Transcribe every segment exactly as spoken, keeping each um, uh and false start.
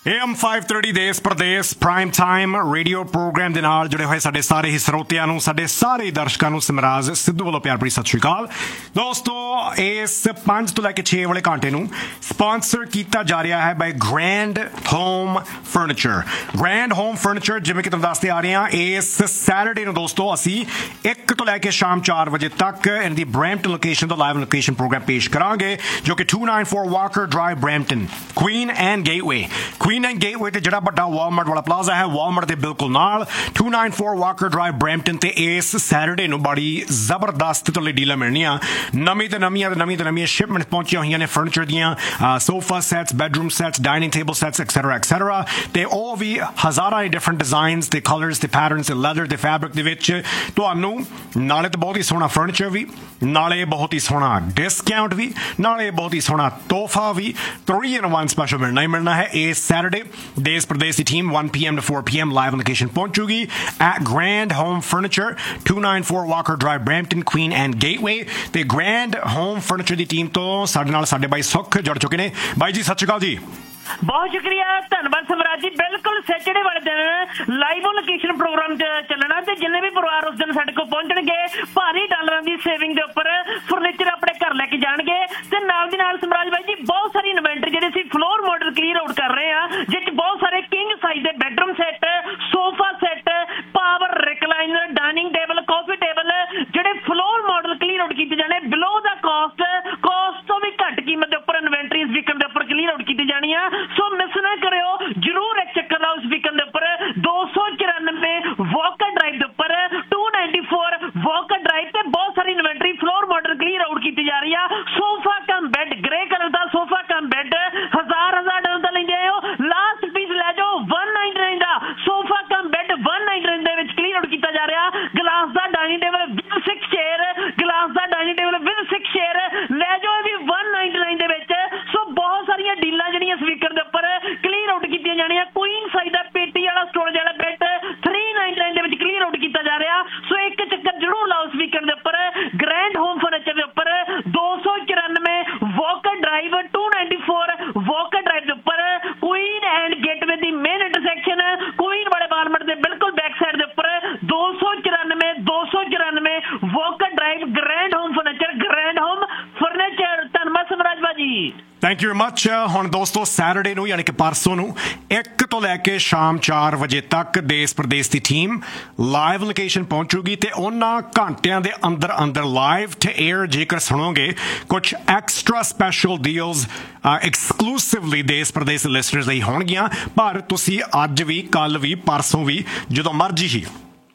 A M five thirty देश प्रदेश prime time radio programme ਦੇ ਨਾਲ ਜੁੜੇ ਹੋਏ ਸਾਡੇ ਸਾਰੇ ਹੀ ਸਰੋਤਿਆਂ ਨੂੰ ਸਾਡੇ ਸਾਰੇ ਦਰਸ਼ਕਾਂ ਨੂੰ ਸਿਮਰਾਜ ਸਿੱਧੂ ਵੱਲੋਂ ਪਿਆਰ ਭਰੀ ਸਤਿ ਸ਼੍ਰੀ ਅਕਾਲ ਦੋਸਤੋ ਇਸ ਪੰਜ ਤੋਂ ਲੈ ਕੇ ਛੇ ਵਾਲੇ ਘੰਟੇ ਨੂੰ ਸਪਾਂਸਰ ਕੀਤਾ ਜਾ ਰਿਹਾ ਹੈ ਬਾਈ grand home furniture grand home furniture ਜਿਵੇਂ ਕਿ ਤੁਹਾਨੂੰ ਦੱਸਦੇ ਆ ਰਹੇ ਹਾਂ ਇਸ ਸੈਟਰਡੇ ਨੂੰ ਦੋਸਤੋ ਅਸੀਂ ਇੱਕ ਤੋਂ ਲੈ ਕੇ ਸ਼ਾਮ ਚਾਰ ਵਜੇ ਤੱਕ ਇਹਨਾਂ ਦੀ ਬਰੈਂਪਟਨ ਲੋਕੇਸ਼ਨ ਤੋਂ ਲਾਈਵ ਲੋਕੇਸ਼ਨ ਪ੍ਰੋਗਰਾਮ ਪੇਸ਼ ਕਰਾਂਗੇ ਜੋ ਕਿ two ninety-four Walker drive Brampton Queen and gateway Queen and Gateway ਤੇ ਜਿਹੜਾ ਵੱਡਾ ਵਾਲਮਾਰਟ ਵਾਲਾ ਪਲਾਜ਼ਾ ਹੈ ਵਾਲਮਾਰਟ ਦੇ ਬਿਲਕੁਲ ਨਾਲ two ninety-four Walker drive Brampton ਤੇ ਇਸ ਸੈਟਰਡੇ ਨੂੰ ਬੜੀ ਜ਼ਬਰਦਸਤ ਤੋਂ ਡੀਲਾਂ ਮਿਲਣੀਆਂ ਨਵੀਂ ਤੇ ਨਵੀਆਂ ਤੇ ਨਵੀਂ ਤੇ ਨਵੀਆਂ ਸ਼ਿਪਮੈਂਟਸ ਪਹੁੰਚੀਆਂ ਹੋਈਆਂ ਨੇ ਫਰਨੀਚਰ ਦੀਆਂ sofa sets bedroom sets dining table sets etcetera etcetera ਤੇ ਉਹ ਵੀ ਹਜ਼ਾਰਾਂ ਹੀ ਡਿਫਰੈਂਟ ਡਿਜ਼ਾਈਨਸ ਤੇ ਕਲਰਸ ਤੇ ਪੈਟਰਨਸ ਤੇ ਲੈਦਰ ਤੇ ਫੈਬਰਿਕ ਦੇ ਵਿੱਚ ਤੁਹਾਨੂੰ ਨਾਲੇ ਤਾਂ ਬਹੁਤ ਹੀ ਸੋਹਣਾ ਫਰਨੀਚਰ ਵੀ ਨਾਲੇ ਬਹੁਤ ਹੀ ਸੋਹਣਾ ਡਿਸਕਾਊਂਟ ਵੀ ਨਾਲੇ ਬਹੁਤ ਹੀ ਸੋਹਣਾ ਤੋਹਫਾ ਵੀ three in one ਸਪੈਸ਼ਲ ਮਿਲਣਾ ਹੀ ਮਿਲਣਾ ਹੈ ਇਸ Saturday, Desh Pradesh team one p.m. to four p.m. live on location Ponchugi at Grand Home Furniture, two ninety-four Walker Drive, Brampton, Queen and Gateway. The Grand Home Furniture the team ਤੋਂ ਸਾਡੇ ਨਾਲ ਸਾਡੇ ਬਾਈ ਸੁੱਖ ਜੁੜ ਚੁੱਕੇ ਨੇ ਬਾਈ ਜੀ ਸਤਿ ਸ਼੍ਰੀ ਅਕਾਲ ਜੀ ਬਹੁਤ ਸ਼ੁਕਰੀਆ ਧੰਨਵਾਦ ਸਮਰਾਜ ਜੀ ਬਿਲਕੁਲ ਸੈਟਰਡੇ ਵਾਲੇ ਦਿਨ ਲਾਈਵ ਲੋਕੇਸ਼ਨ ਪ੍ਰੋਗਰਾਮ ਚੱਲਣਾ ਤੇ ਜਿੰਨੇ ਵੀ ਪਰਿਵਾਰ ਉਸ ਦਿਨ ਸਾਡੇ ਕੋਲ ਪਹੁੰਚਣਗੇ ਭਾਰੀ ਡਾਲਰਾਂ ਦੀ ਸੇਵਿੰਗ ਦੇ ਉੱਪਰ ਫਰਨੀਚਰ ਆਪਣੇ ਘਰ ਲੈ ਕੇ ਜਾਣਗੇ ਤੇ ਨਾਲ ਦੀ ਨਾਲ ਸਮਰਾਜ ਬਾਈ ਜੀ ਬਹੁਤ ਸਾਰੀ ਇਨਵੈਂਟਰੀ ਜਿਹੜੇ ਅਸੀਂ ਫਲੋਰ ਮਾਡਲ ਕਲੀਅਰ ਆਊਟ ਕਰ ਰਹੇ ਹਾਂ ਜਿਸ ਬਹੁਤ ਸਾਰੇ ਕਿੰਗ ਸਾਈਜ਼ ਦੇ bedroom set sofa set power recliner dining table ਕਾਫੀ ਟੇਬਲ ਜਿਹੜੇ ਫਲੋਰ ਮਾਡਲ ਕਲੀਅਰ ਆਊਟ ਕੀਤੇ ਜਾਣੇ ਬਿਲੋ ਦਾ ਕਾਸਟ ਕਾਸਟ ਤੋਂ ਵੀ ਘੱਟ ਕੀਮਤ ਦੇ ਉੱਪਰ ਇਨਵੈਂਟਰੀ ਇਸ ਵੀਕਐਂਡ ਦੇ ਉੱਪਰ ਕਲੀਅਰ ਆਊਟ ਕੀਤੀ ਜਾਣੀ ਆ ਸੋ ਮਿਸ ਨਾ ਕਰਿਓ ਜਰੂਰ ਇੱਕ ਚੱਕਰ ਲਾਓ ਇਸ ਵੀਕਐਂਡ ਦੇ ਉੱਪਰ ਦੋ ਸੌ ਚੁਰਾਨਵੇਂ ਵਾਕਰ ਡਰਾਈਵ ਦੇ ਉੱਪਰ two ninety-four ਵਾਕਰ ਡਰਾਈਵ ਤੇ ਬਹੁਤ ਸਾਰੀ inventory floor model clear out ਕੀਤੀ ਜਾ ਰਹੀ ਆ sofa cum bed grey colour ਦਾ ਸੋਫਾ ਕਮ ਬੈੱਡ ਹਜ਼ਾਰ ਹਜ਼ਾਰ ਡਾਲਰ ਦਾ ਲੈਂਦੇ ਆਇਓ ਲਾਸਟ ਪੀਸ ਲੈ ਜਾਓ one ninety-nine ਦਾ sofa cum bed one ninety-nine ਦੇ ਵਿੱਚ ਕਲੀਅਰ ਆਊਟ ਕੀਤਾ ਜਾ ਰਿਹਾ glass the dining table with six chair glass the dining table with six chair ਲੈ ਜਾਓ ਇਹ ਵੀ one ninety-nine ਦੇ ਵਿੱਚ ਸੋ ਬਹੁਤ ਸਾਰੀਆਂ ਡੀਲਾਂ ਜਿਹੜੀਆਂ ਇਸ ਵੀਕਐਂਡ ਦੇ ਉੱਪਰ ਕਲੀਅਰ ਆਊਟ ਕੀਤੀਆਂ ਜਾਣੀਆਂ ਕੁਈਨ ਸਾਈਜ਼ ਦਾ ਪੇਟੀ ਵਾਲਾ ਸਟੋਰੇਜ ਵਾਲਾ ਬੈੱਡ three ninety-nine ਦੇ ਵਿੱਚ ਕਲੀਅਰ ਆਊਟ ਕੀਤਾ ਜਾ ਰਿਹਾ ਸੋ ਇੱਕ ਚੱਕਰ ਜ਼ਰੂਰ ਲਾਓ ਇਸ ਵੀਕਐਂਡ ਦੇ ਉੱਪਰ ਗ੍ਰੈਂਡ ਹੋਮ ਫਰਨੀਚਰ ਦੇ ਉੱਪਰ ਦੋ ਸੌ ਚੁਰਾਨਵੇਂ Walker drive two ninety-four Walker drive ਦੇ ਉੱਪਰ Queen and gateway the main intersection Queen ਵਾਲੇ ਵਾਲਮਾਰਟ ਦੇ ਬਿਲਕੁਲ ਬੈਕ ਸਾਈਡ ਦੇ ਉੱਪਰ ਦੋ ਸੌ ਚੁਰਾਨਵੇਂ ਦੋ ਸੌ ਚੁਰਾਨਵੇਂ Walker drive grand home furniture grand home furniture ਧੰਨਵਾਦ ਸਮਰਾਜ ਬਾਜੀ ਥੈਂਕ ਯੂ ਵੈਰੀ ਮੱਚ ਹੁਣ ਦੋਸਤੋ ਸੈਟਰਡੇ ਨੂੰ ਯਾਨੀ ਕਿ ਪਰਸੋਂ ਨੂੰ ਇੱਕ ਤੋਂ ਲੈ ਕੇ ਸ਼ਾਮ ਚਾਰ ਵਜੇ ਤੱਕ ਦੇਸ਼ ਪ੍ਰਦੇਸ਼ ਦੀ ਟੀਮ ਲਾਈਵ ਲੋਕੇਸ਼ਨ ਪਹੁੰਚੂਗੀ ਤੇ ਉਹਨਾਂ ਘੰਟਿਆਂ ਦੇ ਅੰਦਰ ਅੰਦਰ ਲਾਈਵ ਟੂ 에ਅਰ ਜੇਕਰ ਸੁਣੋਗੇ ਕੁਝ ਐਕਸਟਰਾ ਸਪੈਸ਼ਲ ਡੀਲਸ ਐਕਸਕਲੂਸਿਵਲੀ ਦੇਸ਼ ਪ੍ਰਦੇਸ਼ ਦੇ ਲਿਸਨਰਸ ਲਈ ਹੋਣਗੀਆਂ ਪਰ ਤੁਸੀਂ ਅੱਜ ਵੀ ਕੱਲ ਵੀ ਪਰਸੋਂ ਵੀ ਜਦੋਂ ਮਰਜ਼ੀ ਹੀ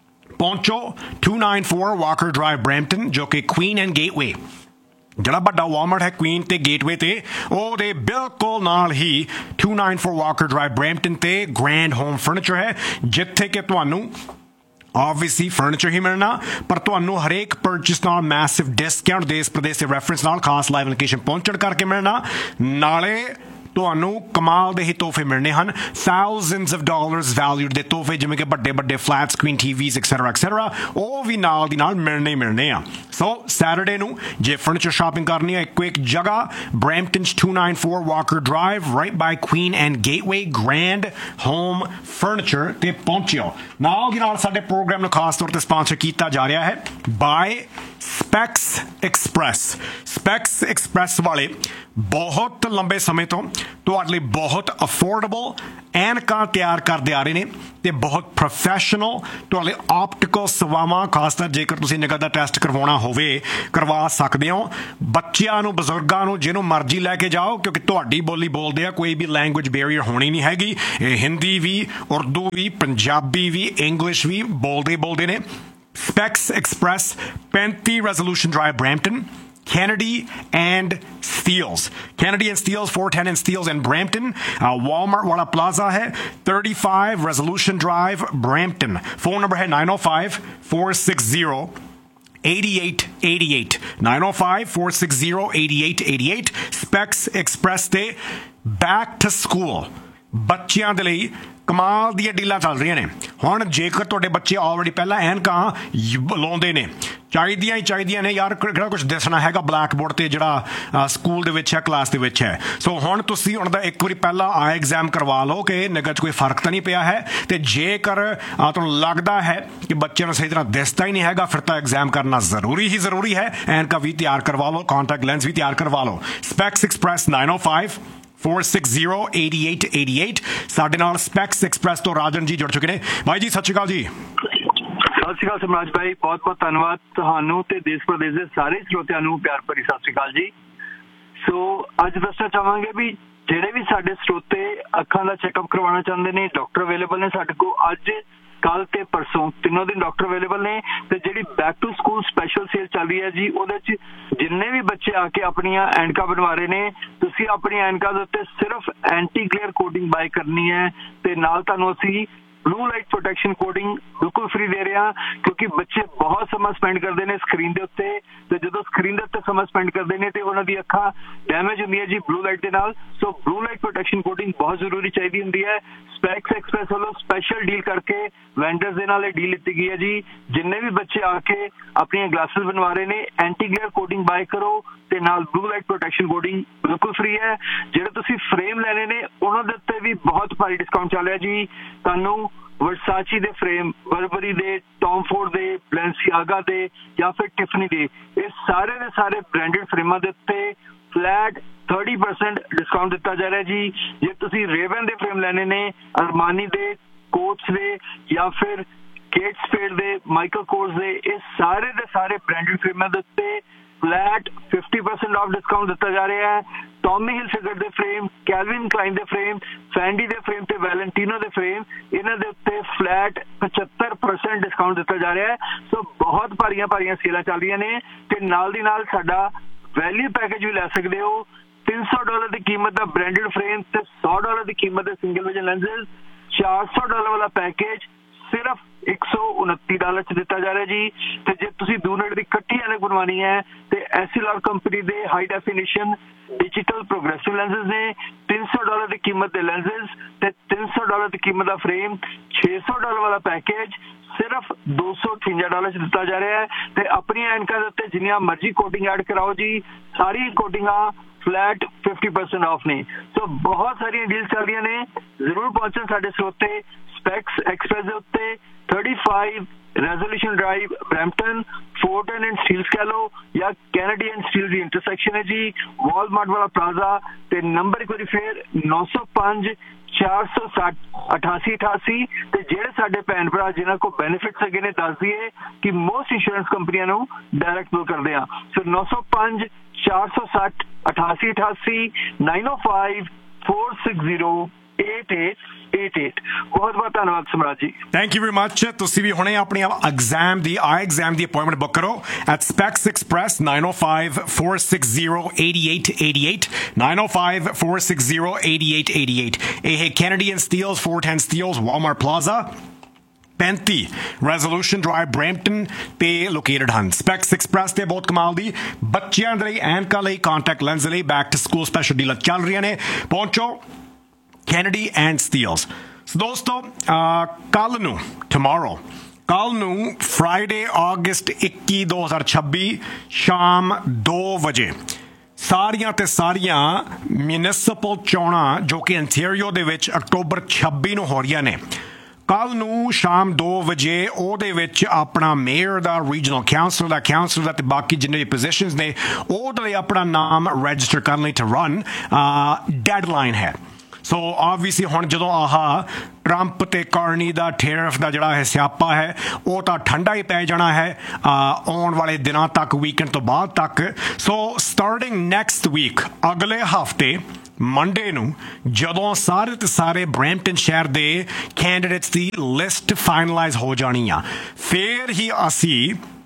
ਪਹੁੰਚੋ two ninety-four Walker drive Brampton ਜੋ ਕਿ ਕੁਈਨ ਐਂਡ ਗੇਟਵੇ ਜਿਹੜਾ ਵੱਡਾ ਵਾਲਮਾਰਟ ਹੈ ਕੁਈਨ ਤੇ ਗੇਟਵੇ ਤੇ ਉਹਦੇ ਬਿਲਕੁਲ ਨਾਲ ਹੀ two ninety-four Walker drive Brampton ਤੇ ਗ੍ਰੈਂਡ ਹੋਮ ਫਰਨੀਚਰ ਹੈ ਜਿੱਥੇ ਕਿ ਤੁਹਾਨੂੰ obviously ਫਰਨੀਚਰ ਹੀ ਮਿਲਣਾ ਪਰ ਤੁਹਾਨੂੰ ਹਰੇਕ ਪਰਚੇਸ ਨਾਲ ਮੈਸਿਵ ਡਿਸਕਾਊਂਟ ਦੇਸ਼ ਪ੍ਰਦੇਸ਼ ਦੇ ਰੈਫਰੈਂਸ ਨਾਲ ਖਾਸ ਲਾਈਵ ਲੋਕੇਸ਼ਨ ਪਹੁੰਚਣ ਕਰਕੇ ਮਿਲਣਾ ਨਾਲੇ ਤੁਹਾਨੂੰ ਕਮਾਲ ਦੇ ਹੀ ਤੋਹਫੇ ਮਿਲਣੇ ਹਨ thousands of dollars valued ਦੇ ਤੋਹਫੇ ਜਿਵੇਂ ਕਿ ਵੱਡੇ ਵੱਡੇ ਫਲੈਟ ਸਕਰੀਨ ਟੀਵੀਜ਼ ਐਕਸੈਟਰਾ ਐਕਸੈਟਰਾ ਉਹ ਵੀ ਨਾਲ ਦੀ ਨਾਲ ਮਿਲਣੇ ਹੀ ਮਿਲਣੇ ਆ ਸੋ ਸੈਟਰਡੇ ਨੂੰ ਜੇ ਫਰਨੀਚਰ ਸ਼ਾਪਿੰਗ ਕਰਨੀ ਹੈ ਇੱਕੋ ਇੱਕ ਜਗ੍ਹਾ Brampton two ninety-four Walker drive right by Queen and gateway grand home furniture ਤੇ ਪਹੁੰਚਿਓ ਨਾਲ ਦੀ ਨਾਲ ਸਾਡੇ ਪ੍ਰੋਗਰਾਮ ਨੂੰ ਖਾਸ ਤੌਰ ਤੇ ਸਪਾਂਸਰ ਕੀਤਾ ਜਾ ਰਿਹਾ ਹੈ bye specs express specs express ਵਾਲੇ ਬਹੁਤ ਲੰਬੇ ਸਮੇਂ ਤੋਂ ਤੁਹਾਡੇ ਲਈ ਬਹੁਤ ਅਫੋਰਡੇਬਲ ਐਨਕਾਂ ਤਿਆਰ ਕਰਦੇ ਆ ਰਹੇ ਨੇ ਤੇ ਬਹੁਤ ਪ੍ਰੋਫੈਸ਼ਨਲ ਤੁਹਾਡੇ ਆਪਟੀਕਲ ਸੇਵਾਵਾਂ ਖਾਸ ਕਰ ਜੇਕਰ ਤੁਸੀਂ ਨਿਗਾਹ ਦਾ ਟੈਸਟ ਕਰਵਾਉਣਾ ਹੋਵੇ ਕਰਵਾ ਸਕਦੇ ਹੋ ਬੱਚਿਆਂ ਨੂੰ ਬਜ਼ੁਰਗਾਂ ਨੂੰ ਜਿਹਨੂੰ ਮਰਜ਼ੀ ਲੈ ਕੇ ਜਾਓ ਕਿਉਂਕਿ ਤੁਹਾਡੀ ਬੋਲੀ ਬੋਲਦੇ ਆ ਕੋਈ ਵੀ ਲੈਂਗੁਏਜ ਬੈਰੀਅਰ ਹੋਣੀ ਨਹੀਂ ਹੈਗੀ ਇਹ ਹਿੰਦੀ ਵੀ ਉਰਦੂ ਵੀ ਪੰਜਾਬੀ ਵੀ ਇੰਗਲਿਸ਼ ਵੀ ਬੋਲਦੇ ਬੋਲਦੇ ਨੇ Specs Express fifty Resolution Drive Brampton Kennedy and Steeles Kennedy and Steeles four ten and Steeles and Brampton uh, Walmart wala plaza hai thirty-five Resolution Drive Brampton phone number hai nine oh five four six zero eighty-eight eighty-eight nine oh five four six zero eighty-eight eighty-eight Specs Express day back to school ਬੱਚਿਆਂ ਦੇ ਲਈ ਕਮਾਲ ਦੀਆਂ ਡੀਲਾਂ ਚੱਲ ਰਹੀਆਂ ਨੇ। ਹੁਣ ਜੇਕਰ ਤੁਹਾਡੇ ਬੱਚੇ ਆਲਰੇਡੀ ਪਹਿਲਾਂ ਐਨਕਾਂ ਲਾਉਂਦੇ ਨੇ, ਚਾਹੀਦੀਆਂ ਹੀ ਚਾਹੀਦੀਆਂ ਨੇ ਯਾਰ, ਕਿਹੜਾ ਕੁਝ ਦੱਸਣਾ ਹੈਗਾ ਬਲੈਕ ਬੋਰਡ 'ਤੇ ਜਿਹੜਾ ਸਕੂਲ ਦੇ ਵਿੱਚ ਹੈ, ਕਲਾਸ ਦੇ ਵਿੱਚ ਹੈ। ਸੋ ਹੁਣ ਤੁਸੀਂ ਉਹਨਾਂ ਦਾ ਇੱਕ ਵਾਰੀ ਪਹਿਲਾਂ ਆਈ ਐਗਜ਼ਾਮ ਕਰਵਾ ਲਓ ਕਿ ਨਿਗਾਹ 'ਚ ਕੋਈ ਫਰਕ ਤਾਂ ਨਹੀਂ ਪਿਆ ਹੈ। ਅਤੇ ਜੇਕਰ ਤੁਹਾਨੂੰ ਲੱਗਦਾ ਹੈ ਕਿ ਬੱਚਿਆਂ ਨੂੰ ਸਹੀ ਤਰ੍ਹਾਂ ਦਿਸਦਾ ਹੀ ਨਹੀਂ ਹੈਗਾ, ਫਿਰ ਤਾਂ ਐਗਜ਼ਾਮ ਕਰਨਾ ਜ਼ਰੂਰੀ ਹੀ ਜ਼ਰੂਰੀ ਹੈ। ਐਨਕਾਂ ਵੀ ਤਿਆਰ ਕਰਵਾ ਲਓ, ਕਾਂਟੈਕਟ ਲੈਂਸ ਵੀ ਤਿਆਰ ਕਰਵਾ ਲਓ। ਸਪੈਕਸ ਐਕਸਪ੍ਰੈਸ ਨਾਈਨ ਓ five four six zero eight eight eight eight ਸਾਡੇ ਨਾਲ ਸਪੈਕਸ ਐਕਸਪ੍ਰੈਸ ਤੋਂ ਰਾਜਨ ਜੀ ਜੁੜ ਚੁੱਕੇ ਨੇ। ਬਾਈ ਜੀ ਸਤਿ ਸ਼੍ਰੀ ਅਕਾਲ ਜੀ। ਸਤਿ ਸ਼੍ਰੀ ਅਕਾਲ ਸਮਰਾਜ ਭਾਈ, ਬਹੁਤ ਬਹੁਤ ਧੰਨਵਾਦ ਤੁਹਾਨੂੰ ਤੇ ਦੇਸ਼ ਪ੍ਰਦੇਸ਼ ਦੇ ਸਾਰੇ ਸਰੋਤਿਆਂ ਨੂੰ ਪਿਆਰ ਭਰੀ ਸਤਿ ਸ਼੍ਰੀ ਅਕਾਲ ਜੀ। ਸੋ ਅੱਜ ਦੱਸਣਾ ਚਾਹਾਂਗੇ ਵੀ ਜਿਹੜੇ ਵੀ ਸਾਡੇ ਸਰੋਤੇ ਅੱਖਾਂ ਦਾ ਚੈੱਕਅਪ ਕਰਵਾਉਣਾ ਚਾਹੁੰਦੇ ਨੇ, ਡਾਕਟਰ ਅਵੇਲੇਬਲ ਨੇ ਸਾਡੇ ਕੋਲ ਅੱਜ, ਕੱਲ ਤੇ ਪਰਸੋਂ ਤਿੰਨੋਂ ਦਿਨ ਡਾਕਟਰ ਅਵੇਲੇਬਲ ਨੇ। ਤੇ ਜਿਹੜੀ back to school special sale ਚੱਲ ਰਹੀ ਹੈ ਜੀ, ਉਹਦੇ ਚ ਜਿੰਨੇ ਵੀ ਬੱਚੇ ਆ ਕੇ ਆਪਣੀਆਂ ਐਨਕਾਂ ਬਣਵਾ ਰਹੇ ਨੇ, ਤੁਸੀਂ ਆਪਣੀ ਐਨਕਾਂ ਦੇ ਉੱਤੇ ਸਿਰਫ ਐਂਟੀ ਗਲੇਅਰ ਕੋਟਿੰਗ ਬਾਏ ਕਰਨੀ ਹੈ ਤੇ ਨਾਲ ਤੁਹਾਨੂੰ ਅਸੀਂ ਬਲੂ ਲਾਈਟ ਪ੍ਰੋਟੈਕਸ਼ਨ ਕੋਟਿੰਗ ਬਿਲਕੁਲ ਫ੍ਰੀ ਦੇ ਰਹੇ ਹਾਂ। ਕਿਉਂਕਿ ਬੱਚੇ ਬਹੁਤ ਸਮਾਂ ਸਪੈਂਡ ਕਰਦੇ ਨੇ ਸਕਰੀਨ ਦੇ ਉੱਤੇ, ਤੇ ਜਦੋਂ ਸਕਰੀਨ ਦੇ ਉੱਤੇ ਸਮਾਂ ਸਪੈਂਡ ਕਰਦੇ ਨੇ ਤੇ ਉਹਨਾਂ ਦੀ ਅੱਖਾਂ ਡੈਮੇਜ ਹੁੰਦੀਆਂ ਜੀ ਬਲੂ ਲਾਈਟ ਦੇ ਨਾਲ। ਸੋ ਬਲੂ ਲਾਈਟ ਪ੍ਰੋਟੈਕਸ਼ਨ ਕੋਟਿੰਗ ਬਹੁਤ ਜ਼ਰੂਰੀ ਚਾਹੀਦੀ ਹੁੰਦੀ ਹੈ। ਸਪੈਕਸ ਐਕਸਪ੍ਰੈਸ ਵੱਲੋਂ ਸਪੈਸ਼ਲ ਡੀਲ ਕਰਕੇ ਵੈਂਡਰਸ ਦੇ ਨਾਲ ਇਹ ਡੀਲ ਲਿੱਤੀ ਗਈ ਹੈ ਜੀ। ਜਿੰਨੇ ਵੀ ਬੱਚੇ ਆ ਕੇ ਆਪਣੀਆਂ ਗਲਾਸਿਸ ਬਣਵਾ ਰਹੇ ਨੇ, ਐਂਟੀ ਗਲੇਅਰ ਕੋਟਿੰਗ ਬਾਏ ਕਰੋ ਤੇ ਨਾਲ ਬਲੂ ਲਾਈਟ ਪ੍ਰੋਟੈਕਸ਼ਨ ਕੋਟਿੰਗ ਬਿਲਕੁਲ ਫ੍ਰੀ ਹੈ। ਜਿਹੜੇ ਤੁਸੀਂ ਫਰੇਮ ਲੈਣੇ ਨੇ ਉਹਨਾਂ ਦੇ ਉੱਤੇ ਵੀ ਬਹੁਤ ਭਾਰੀ ਡਿਸਕਾਊਂਟ ਚੱਲ ਰਿਹਾ ਜੀ। ਤੁਹਾਨੂੰ ਵਰਸਾਚੀ ਦੇ ਫਰੇਮ, ਬਰਬਰੀ ਦੇ, ਟੌਮ ਫੋਰਡ ਦੇ, ਬਲੈਂਸੀਆਗਾ ਦੇ ਜਾਂ ਫਿਰ ਟਿਫਨੀ ਦੇ, ਇਹ ਸਾਰੇ ਦੇ ਸਾਰੇ ਬ੍ਰਾਂਡਡ ਫਰੇਮਾਂ ਦੇ ਉੱਤੇ ਫਲੈਟ thirty percent ਡਿਸਕਾਊਂਟ ਦਿੱਤਾ ਜਾ ਰਿਹਾ ਜੀ। ਜੇ ਤੁਸੀਂ ਰੇਵਨ ਦੇ ਫਰੇਮ ਲੈਣੇ ਨੇ, ਅਰਮਾਨੀ ਦੇ, ਕੋਚ ਦੇ ਜਾਂ ਫਿਰ ਕੇਟ ਸਪੇਡ ਦੇ, ਮਾਈਕਲ ਕੋਰਸ ਦੇ, ਇਹ ਸਾਰੇ ਦੇ ਸਾਰੇ ਬ੍ਰਾਂਡਡ ਫਰੇਮਾਂ ਦੇ ਉੱਤੇ flat fifty percent of discount ਦਿੱਤਾ ਜਾ ਰਿਹਾ ਹੈ। ਟੌਮੀ ਹਿਲਫਿਗਰ ਦੇ ਫਰੇਮ, ਕੈਲਵਿਨ ਕਲਾਈਨ ਦੇ ਫਰੇਮ, ਫੈਂਡੀ ਦੇ ਫਰੇਮ ਤੇ ਵੈਲੈਂਟੀਨੋ ਦੇ ਫਰੇਮ, ਇਹਨਾਂ ਦੇ ਉੱਤੇ ਫਲੈਟ ਪਚੱਤਰ percent ਡਿਸਕਾਊਂਟ ਦਿੱਤਾ ਜਾ ਰਿਹਾ ਹੈ। ਸੋ ਬਹੁਤ ਭਾਰੀਆਂ ਭਾਰੀਆਂ ਸੇਲਾਂ ਚੱਲ ਰਹੀਆਂ ਨੇ ਤੇ ਨਾਲ ਦੀ ਨਾਲ ਸਾਡਾ ਵੈਲਿਊ ਪੈਕੇਜ ਵੀ ਲੈ ਸਕਦੇ ਹੋ। ਤਿੰਨ ਸੌ ਡਾਲਰ ਦੀ ਕੀਮਤ ਦਾ ਬ੍ਰਾਂਡਡ ਫਰੇਮ ਤੇ ਸੌ ਡਾਲਰ ਦੀ ਕੀਮਤ ਦੇ ਸਿੰਗਲ ਵਿਜ਼ਨ ਲੈਂਸਜ਼, ਚਾਰ ਸੌ ਡਾਲਰ ਵਾਲਾ ਪੈਕੇਜ ਸਿਰਫ ਇੱਕ ਸੌ ਉਨੱਤੀ ਡਾਲਰ ਚ ਦਿੱਤਾ ਜਾ ਰਿਹਾ ਜੀ। ਤੇ ਜੇ ਤੁਸੀਂ ਦੋ ਮਿੰਟ ਦੀ ਇਕੱਠੀ ਐਨਕ ਬਣਵਾਉਣੀ ਹੈ ਤੇ ਐਸਐਲਆਰ ਕੰਪਨੀ ਦੇ ਹਾਈ ਡੈਫੀਨੇਸ਼ਨ ਡਿਜੀਟਲ ਪ੍ਰੋਗਰੈਸਿਵ ਲੈਂਸਜ਼ ਨੇ, ਤਿੰਨ ਸੌ ਡਾਲਰ ਦੀ ਕੀਮਤ ਦੇ ਲੈਂਸਜ਼ ਤੇ ਤਿੰਨ ਸੌ ਡਾਲਰ ਦੀ ਕੀਮਤ ਦਾ ਫਰੇਮ, ਛੇ ਸੌ ਡਾਲਰ ਵਾਲਾ ਪੈਕੇਜ ਸਿਰਫ ਦੋ ਸੌ ਅਠਵੰਜਾ ਡਾਲਰ ਚ ਦਿੱਤਾ ਜਾ ਰਿਹਾ ਹੈ। ਤੇ ਆਪਣੀਆਂ ਐਨਕਾਂ ਦੇ ਉੱਤੇ ਜਿੰਨੀਆਂ ਮਰਜ਼ੀ ਕੋਟਿੰਗ ਐਡ ਕਰਾਓ ਜੀ, ਸਾਰੀ ਕੋਟਿੰਗਾਂ ਫਲੈਟ fifty percent ਆਫ ਨੇ। ਸੋ ਬਹੁਤ ਸਾਰੀਆਂ ਡੀਲਸ ਚੱਲ ਰਹੀਆਂ ਨੇ, ਜ਼ਰੂਰ ਪਹੁੰਚਣ ਸਾਡੇ ਸਰੋਤੇ ਸਪੈਕਸ ਐਕਸਪ੍ਰੈਸ ਦੇ ਉੱਤੇ, thirty-five resolution drive, Brampton, ਫੋਰਟਨ and Steeles ਕਹਿ ਲਓ ਜਾਂ Kennedy and steel the intersection ਹੈ ਜੀ, ਵਾਲਮਾਰਟ ਵਾਲਾ ਪਲਾਜ਼ਾ। ਤੇ ਨੰਬਰ ਇੱਕ ਵਾਰੀ ਫੇਰ ਨੌ ਸੌ ਪੰਜ ਚਾਰ ਸੌ ਸੱਠ ਅਠਾਸੀ ਅਠਾਸੀ। ਤੇ ਜਿਹੜੇ ਸਾਡੇ ਭੈਣ ਭਰਾ ਜਿਨ੍ਹਾਂ ਕੋਲ ਬੈਨੀਫਿਟਸ ਹੈਗੇ ਨੇ, ਦੱਸ ਦਈਏ ਕਿ ਮੋਸਟ ਇੰਸ਼ੋਰੈਂਸ ਕੰਪਨੀਆਂ ਨੂੰ ਡਾਇਰੈਕਟ ਬਿਲ ਕਰਦੇ ਆ। ਸੋ ਨੌ ਸੌ ਪੰਜ ਚਾਰ ਸੌ ਸੱਠ ਅਠਾਸੀ ਅਠਾਸੀ, ਨਾਈਨ ਓ five four six zero eight eight eight eight। ਬਹੁਤ ਬਹੁਤ ਧੰਨਵਾਦ ਸਮਰਾਜ ਜੀ, ਥੈਂਕ ਯੂ ਵੈਰੀ ਮਚ। ਤੁਸੀਂ ਵੀ ਹੁਣੇ ਆਪਣੀ ਐਗਜ਼ਾਮ ਦੀ ਆਈ ਐਗਜ਼ਾਮ ਦੀ ਅਪਾਇੰਟਮੈਂਟ ਬੁੱਕ ਕਰੋ at specs express nine oh five four six zero eight eight eight eight nine oh five four six zero eight eight eight eight। ਇਹ Canadian Steeles, four ten Steeles, Walmart plaza, ਪੈਂਤੀ resolution drive, Brampton ਤੇ located ਹਨ। Specs express ਤੇ ਬਹੁਤ ਕਮਾਲ ਦੀ ਬੱਚਿਆਂ ਦੇ ਲਈ ਐਨਕਾਂ ਲਈ, ਕਾਂਟੈਕਟ ਲੈਂਸ ਲਈ ਬੈਕ ਟੂ ਸਕੂਲ ਸਪੈਸ਼ਲ ਡੀਲਾਂ ਚੱਲ ਰਹੀਆਂ ਨੇ। ਪਹੁੰਚੋ ਕੈਨੇਡੀ ਐਂਡ ਸਟੀਲਸ। ਸੋ ਦੋਸਤੋ, ਕੱਲ ਨੂੰ ਟਮੋਰੋ ਕੱਲ ਨੂੰ ਫਰਾਈਡੇ ਅਗਸਤ ਇੱਕੀ ਦੋ ਹਜ਼ਾਰ ਛੱਬੀ ਸ਼ਾਮ ਦੋ ਵਜੇ ਸਾਰੀਆਂ ਤੇ ਸਾਰੀਆਂ ਮਿਊਨਿਸਪਲ ਚੋਣਾਂ ਜੋ ਕਿ ਅੰਟੈਰੀਓ ਦੇ ਵਿੱਚ ਅਕਤੂਬਰ ਛੱਬੀ ਨੂੰ ਹੋ ਰਹੀਆਂ ਨੇ, ਕੱਲ ਨੂੰ ਸ਼ਾਮ ਦੋ ਵਜੇ ਉਹਦੇ ਵਿੱਚ ਆਪਣਾ ਮੇਅਰ ਦਾ, ਰੀਜਨਲ ਕਾਉਂਸਲਰ ਦਾ, ਕਾਉਂਸਲਰ ਦਾ ਤੇ ਬਾਕੀ ਜਿੰਨੇ ਵੀ ਪੋਜੀਸ਼ਨਸ ਨੇ ਉਹਦੇ ਲਈ ਆਪਣਾ ਨਾਮ ਰਜਿਸਟਰ ਕਰਨ ਲਈ ਟੂ ਰਨ ਡੈਡਲਾਈਨ ਹੈ। ਸੋ ਆਬਵੀਅਸਲੀ ਹੁਣ ਜਦੋਂ ਆਹ ਟਰੰਪ ਤੇ ਕਰਨੀ ਦਾ ਟੈਰਿਫ ਦਾ ਜਿਹੜਾ ਹੈ ਸਿਆਪਾ ਹੈ ਉਹ ਤਾਂ ਠੰਡਾ ਹੀ ਪੈ ਜਾਣਾ ਹੈ ਆਉਣ ਵਾਲੇ ਦਿਨਾਂ ਤੱਕ, ਵੀਕਐਂਡ ਤੋਂ ਬਾਅਦ ਤੱਕ। ਸੋ ਸਟਾਰਟਿੰਗ ਨੈਕਸਟ ਵੀਕ, ਅਗਲੇ ਹਫਤੇ ਮੰਡੇ ਨੂੰ ਜਦੋਂ ਸਾਰੇ ਤੇ ਸਾਰੇ ਬਰੈਂਪਟਨ ਸ਼ਹਿਰ ਦੇ ਕੈਂਡੀਡੇਟਸ ਦੀ ਲਿਸਟ ਫਾਈਨਲਾਈਜ਼ ਹੋ ਜਾਣੀ ਆ, ਫਿਰ ਹੀ ਅਸੀਂ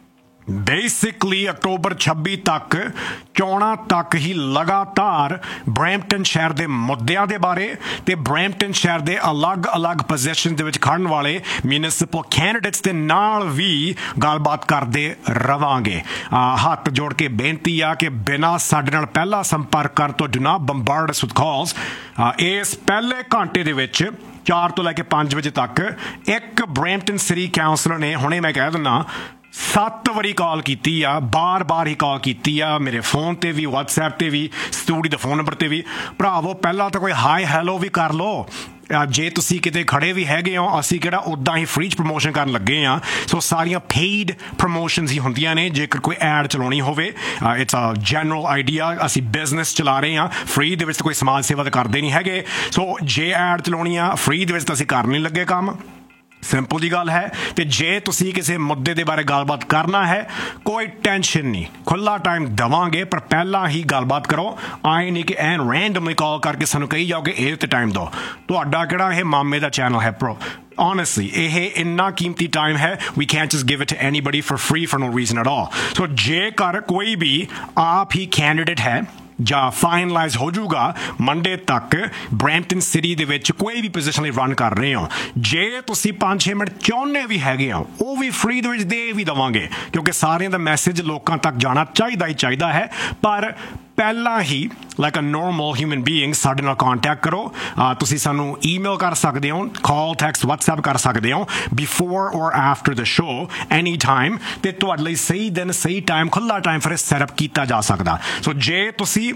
ਬੇਸਿਕਲੀ ਅਕਤੂਬਰ ਛੱਬੀ ਤੱਕ ਚੋਣਾਂ ਤੱਕ ਹੀ ਲਗਾਤਾਰ ਬਰੈਂਪਟਨ ਸ਼ਹਿਰ ਦੇ ਮੁੱਦਿਆਂ ਦੇ ਬਾਰੇ ਤੇ ਬਰੈਂਪਟਨ ਸ਼ਹਿਰ ਦੇ ਅਲੱਗ-ਅਲੱਗ ਪੋਜੀਸ਼ਨ ਦੇ ਵਿੱਚ ਖੜਨ ਵਾਲੇ ਮਿਊਨਿਸਪਲ ਕੈਂਡੀਡੇਟਸ ਦੇ ਨਾਲ ਵੀ ਗੱਲਬਾਤ ਕਰਦੇ ਰਵਾਂਗੇ। ਹੱਥ ਜੋੜ ਕੇ ਬੇਨਤੀ ਆ ਕਿ ਬਿਨਾਂ ਸਾਡੇ ਨਾਲ ਪਹਿਲਾਂ ਸੰਪਰਕ ਕਰ ਤੋਂ ਡੂ ਨਾਟ ਬੰਬਾਰਡ ਅਸ ਵਿਦ ਕਾਲਸ। ਇਸ ਪਹਿਲੇ ਘੰਟੇ ਦੇ ਵਿੱਚ ਚਾਰ ਤੋਂ ਲੈ ਕੇ ਪੰਜ ਵਜੇ ਤੱਕ ਇੱਕ ਬਰੈਂਪਟਨ ਸਿਟੀ ਕਾਉਂਸਲਰ ਨੇ, ਹੁਣੇ ਮੈਂ ਕਹਿ ਦਿੰਦਾ, ਸੱਤ ਵਾਰੀ ਕਾਲ ਕੀਤੀ ਆ, ਬਾਰ ਬਾਰ ਹੀ ਕਾਲ ਕੀਤੀ ਆ, ਮੇਰੇ ਫੋਨ ਤੇ ਵੀ, ਵਟਸਐਪ ਤੇ ਵੀ, ਸਟੂਡੀਓ ਦੇ ਫੋਨ ਨੰਬਰ ਤੇ ਵੀ। ਭਰਾਵੋ ਪਹਿਲਾਂ ਤਾਂ ਕੋਈ ਹਾਈ ਹੈਲੋ ਵੀ ਕਰ ਲਓ। ਜੇ ਤੁਸੀਂ ਕਿਤੇ ਖੜੇ ਵੀ ਹੈਗੇ ਹੋ, ਅਸੀਂ ਕਿਹੜਾ ਉੱਦਾਂ ਹੀ ਫ੍ਰੀ 'ਚ ਪ੍ਰਮੋਸ਼ਨ ਕਰਨ ਲੱਗੇ ਆ। ਸੋ ਸਾਰੀਆਂ ਪੇਡ ਪ੍ਰਮੋਸ਼ਨਸ ਹੀ ਹੁੰਦੀਆਂ ਨੇ ਜੇਕਰ ਕੋਈ ਐਡ ਚਲਾਉਣੀ ਹੋਵੇ। ਇਟਸ ਅ ਜਨਰਲ ਆਈਡੀਆ, ਅਸੀਂ ਬਿਜ਼ਨਸ ਚਲਾ ਰਹੇ ਹਾਂ, ਫ੍ਰੀ ਦੇ ਵਿੱਚ ਕੋਈ ਸਮਾਜ ਸੇਵਾ ਤਾਂ ਕਰਦੇ ਨਹੀਂ ਹੈਗੇ। ਸੋ ਜੇ ਐਡ ਚਲਾਉਣੀ ਆ ਫ੍ਰੀ ਦੇ ਵਿੱਚ ਤਾਂ ਅਸੀਂ ਕਰ ਨਹੀਂ ਲੱਗੇ ਕੰਮ। ਸਿੰਪਲ ਜੀ ਗੱਲ ਹੈ। ਤੇ ਜੇ ਤੁਸੀਂ ਕਿਸੇ ਮੁੱਦੇ ਦੇ ਬਾਰੇ ਗੱਲਬਾਤ ਕਰਨਾ ਹੈ, ਕੋਈ ਟੈਨਸ਼ਨ ਨਹੀਂ, ਖੁੱਲ੍ਹਾ ਟਾਈਮ ਦੇਵਾਂਗੇ, ਪਰ ਪਹਿਲਾਂ ਹੀ ਗੱਲਬਾਤ ਕਰੋ। ਆਏ ਨਹੀਂ ਕਿ ਐਨ ਰੈਂਡਮਲੀ ਕਾਲ ਕਰਕੇ ਸਾਨੂੰ ਕਹੀ ਜਾਓਗੇ ਇਹ ਤੇ ਟਾਈਮ ਦਿਓ। ਤੁਹਾਡਾ ਕਿਹੜਾ ਇਹ ਮਾਮੇ ਦਾ ਚੈਨਲ ਹੈ ਪ੍ਰੋ? Honestly, ਇਹ ਇੰਨਾ ਕੀਮਤੀ ਟਾਈਮ ਹੈ, we can't just give it to anybody for free for no reason at all. So ਜੇਕਰ ਕੋਈ ਵੀ ਆਪ ਹੀ ਕੈਂਡੀਡੇਟ ਹੈ ਜਾਂ ਫਾਈਨਲਾਈਜ਼ ਹੋ ਜਾਊਗਾ ਮੰਡੇ ਤੱਕ ਬਰੈਂਪਟਨ ਸਿਟੀ ਦੇ ਵਿੱਚ ਕੋਈ ਵੀ ਪੋਜੀਸ਼ਨ ਲਈ ਰਨ ਕਰ ਰਹੇ ਹੋ, ਜੇ ਤੁਸੀਂ ਪੰਜ ਛੇ ਮਿੰਟ ਚਾਹੁੰਦੇ ਵੀ ਹੈਗੇ ਹੋ, ਉਹ ਵੀ ਫ੍ਰੀ ਦੇ ਵਿੱਚ ਦੇ ਵੀ ਦੇਵਾਂਗੇ, ਕਿਉਂਕਿ ਸਾਰਿਆਂ ਦਾ ਮੈਸੇਜ ਲੋਕਾਂ ਤੱਕ ਜਾਣਾ ਚਾਹੀਦਾ ਹੀ ਚਾਹੀਦਾ ਹੈ। ਪਰ ਪਹਿਲਾਂ ਹੀ ਲਾਈਕ ਅ ਨੋਰਮਲ ਹਿਊਮਨ ਬੀਇੰਗ ਸਾਡੇ ਨਾਲ ਕੰਟੈਕਟ ਕਰੋ। ਤੁਸੀਂ ਸਾਨੂੰ ਈਮੇਲ ਕਰ ਸਕਦੇ ਹੋ, ਕਾਲ, ਟੈਕਸਟ, ਵਟਸਐਪ ਕਰ ਸਕਦੇ ਹੋ, ਬਿਫੋਰ ਔਰ after the show any time, ਤੇ ਤੁਹਾਡੇ ਲਈ ਸਹੀ ਦਿਨ, ਸਹੀ ਟਾਈਮ, ਖੁੱਲ੍ਹਾ ਟਾਈਮ ਫਿਰ ਸੈਟਅਪ ਕੀਤਾ ਜਾ ਸਕਦਾ। ਸੋ ਜੇ ਤੁਸੀਂ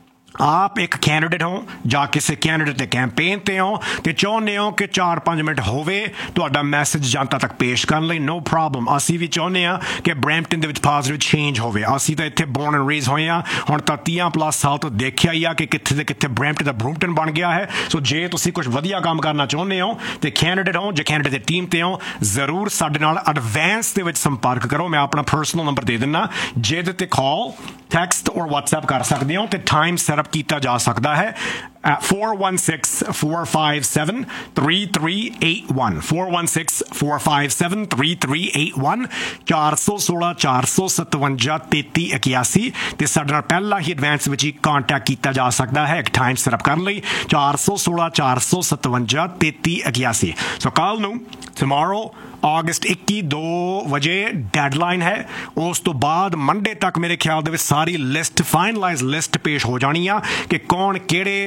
ਆਪ ਇੱਕ ਕੈਂਡੀਡੇਟ ਹੋ ਜਾਂ ਕਿਸੇ ਕੈਂਡੀਡੇਟ ਦੇ ਕੈਂਪੇਨ ਤੇ ਹੋ ਤੇ ਚਾਹੁੰਦੇ ਹੋ ਕਿ ਚਾਰ ਪੰਜ ਮਿੰਟ ਹੋਵੇ ਤੁਹਾਡਾ ਮੈਸੇਜ ਜਨਤਾ ਤੱਕ ਪੇਸ਼ ਕਰਨ ਲਈ, ਨੋ ਪ੍ਰੋਬਲਮ। ਅਸੀਂ ਵੀ ਚਾਹੁੰਦੇ ਹਾਂ ਕਿ ਬਰੈਂਪਟਨ ਦੇ ਵਿੱਚ ਪੋਜ਼ਿਟਿਵ ਚੇਂਜ ਹੋਵੇ। ਅਸੀਂ ਤਾਂ ਇੱਥੇ ਬੋਰਨ ਐਂਡ ਰੇਜ਼ ਹੋਏ ਹਾਂ, ਹੁਣ ਤਾਂ ਤੀਹ ਪਲੱਸ ਸਾਲ ਤੋਂ ਦੇਖਿਆ ਹੀ ਆ ਕਿ ਕਿੱਥੇ ਤੇ ਕਿੱਥੇ ਬਰੈਂਪਟਨ ਦਾ ਬਰੂਮਟਨ ਬਣ ਗਿਆ ਹੈ। ਸੋ ਜੇ ਤੁਸੀਂ ਕੁਝ ਵਧੀਆ ਕੰਮ ਕਰਨਾ ਚਾਹੁੰਦੇ ਹੋ ਤੇ ਕੈਂਡੀਡੇਟ ਹੋ ਜਾਂ ਕੈਂਡੀਡੇਟ ਦੀ ਟੀਮ ਤੇ ਹੋ, ਜ਼ਰੂਰ ਸਾਡੇ ਨਾਲ ਐਡਵਾਂਸ ਦੇ ਵਿੱਚ ਸੰਪਰਕ ਕਰੋ। ਮੈਂ ਆਪਣਾ ਪਰਸਨਲ ਨੰਬਰ ਦੇ ਦਿੰਦਾ, ਜਿਹਦੇ ਤੇ ਕਾਲ, ਟੈਕਸਟ ਔਰ ਵਟਸਐਪ ਕਰ ਸਕਦੇ ਹੋ ਤੇ ਟਾਈਮ ਸੈਟਅਪ ਕੀਤਾ ਜਾ ਸਕਦਾ ਹੈ। four one six, four five seven, three three eight one four one six, four five seven, three three eight one ਚਾਰ ਸੌ ਸੋਲਾਂ ਚਾਰ ਸੌ ਸਤਵੰਜਾ ਤੇਤੀ ਇਕਿਆਸੀ ਤੇ ਸਾਡੇ ਨਾਲ ਪਹਿਲਾਂ ਹੀ ਐਡਵਾਂਸ ਵਿੱਚ ਹੀ ਕੰਟੈਕਟ ਕੀਤਾ ਜਾ ਸਕਦਾ ਹੈ ਇੱਕ ਟਾਈਮ ਸੈਟਅਪ ਕਰਨ ਲਈ। ਚਾਰ ਸੌ ਸੋਲਾਂ ਚਾਰ ਸੌ ਸਤਵੰਜਾ ਤੇਤੀ ਇਕਿਆਸੀ। ਸੋ ਕੱਲ ਨੂੰ tomorrow ਅਗਸਤ ਇੱਕੀ ਦੋ ਵਜੇ ਡੈਡਲਾਈਨ ਹੈ। ਉਸ ਤੋਂ ਬਾਅਦ ਮੰਡੇ ਤੱਕ ਮੇਰੇ ਖਿਆਲ ਦੇ ਵਿੱਚ ਸਾਰੀ ਲਿਸਟ, ਫਾਈਨਲਾਈਜ਼ ਲਿਸਟ ਪੇਸ਼ ਹੋ ਜਾਣੀ ਆ ਕਿ ਕੌਣ ਕਿਹੜੇ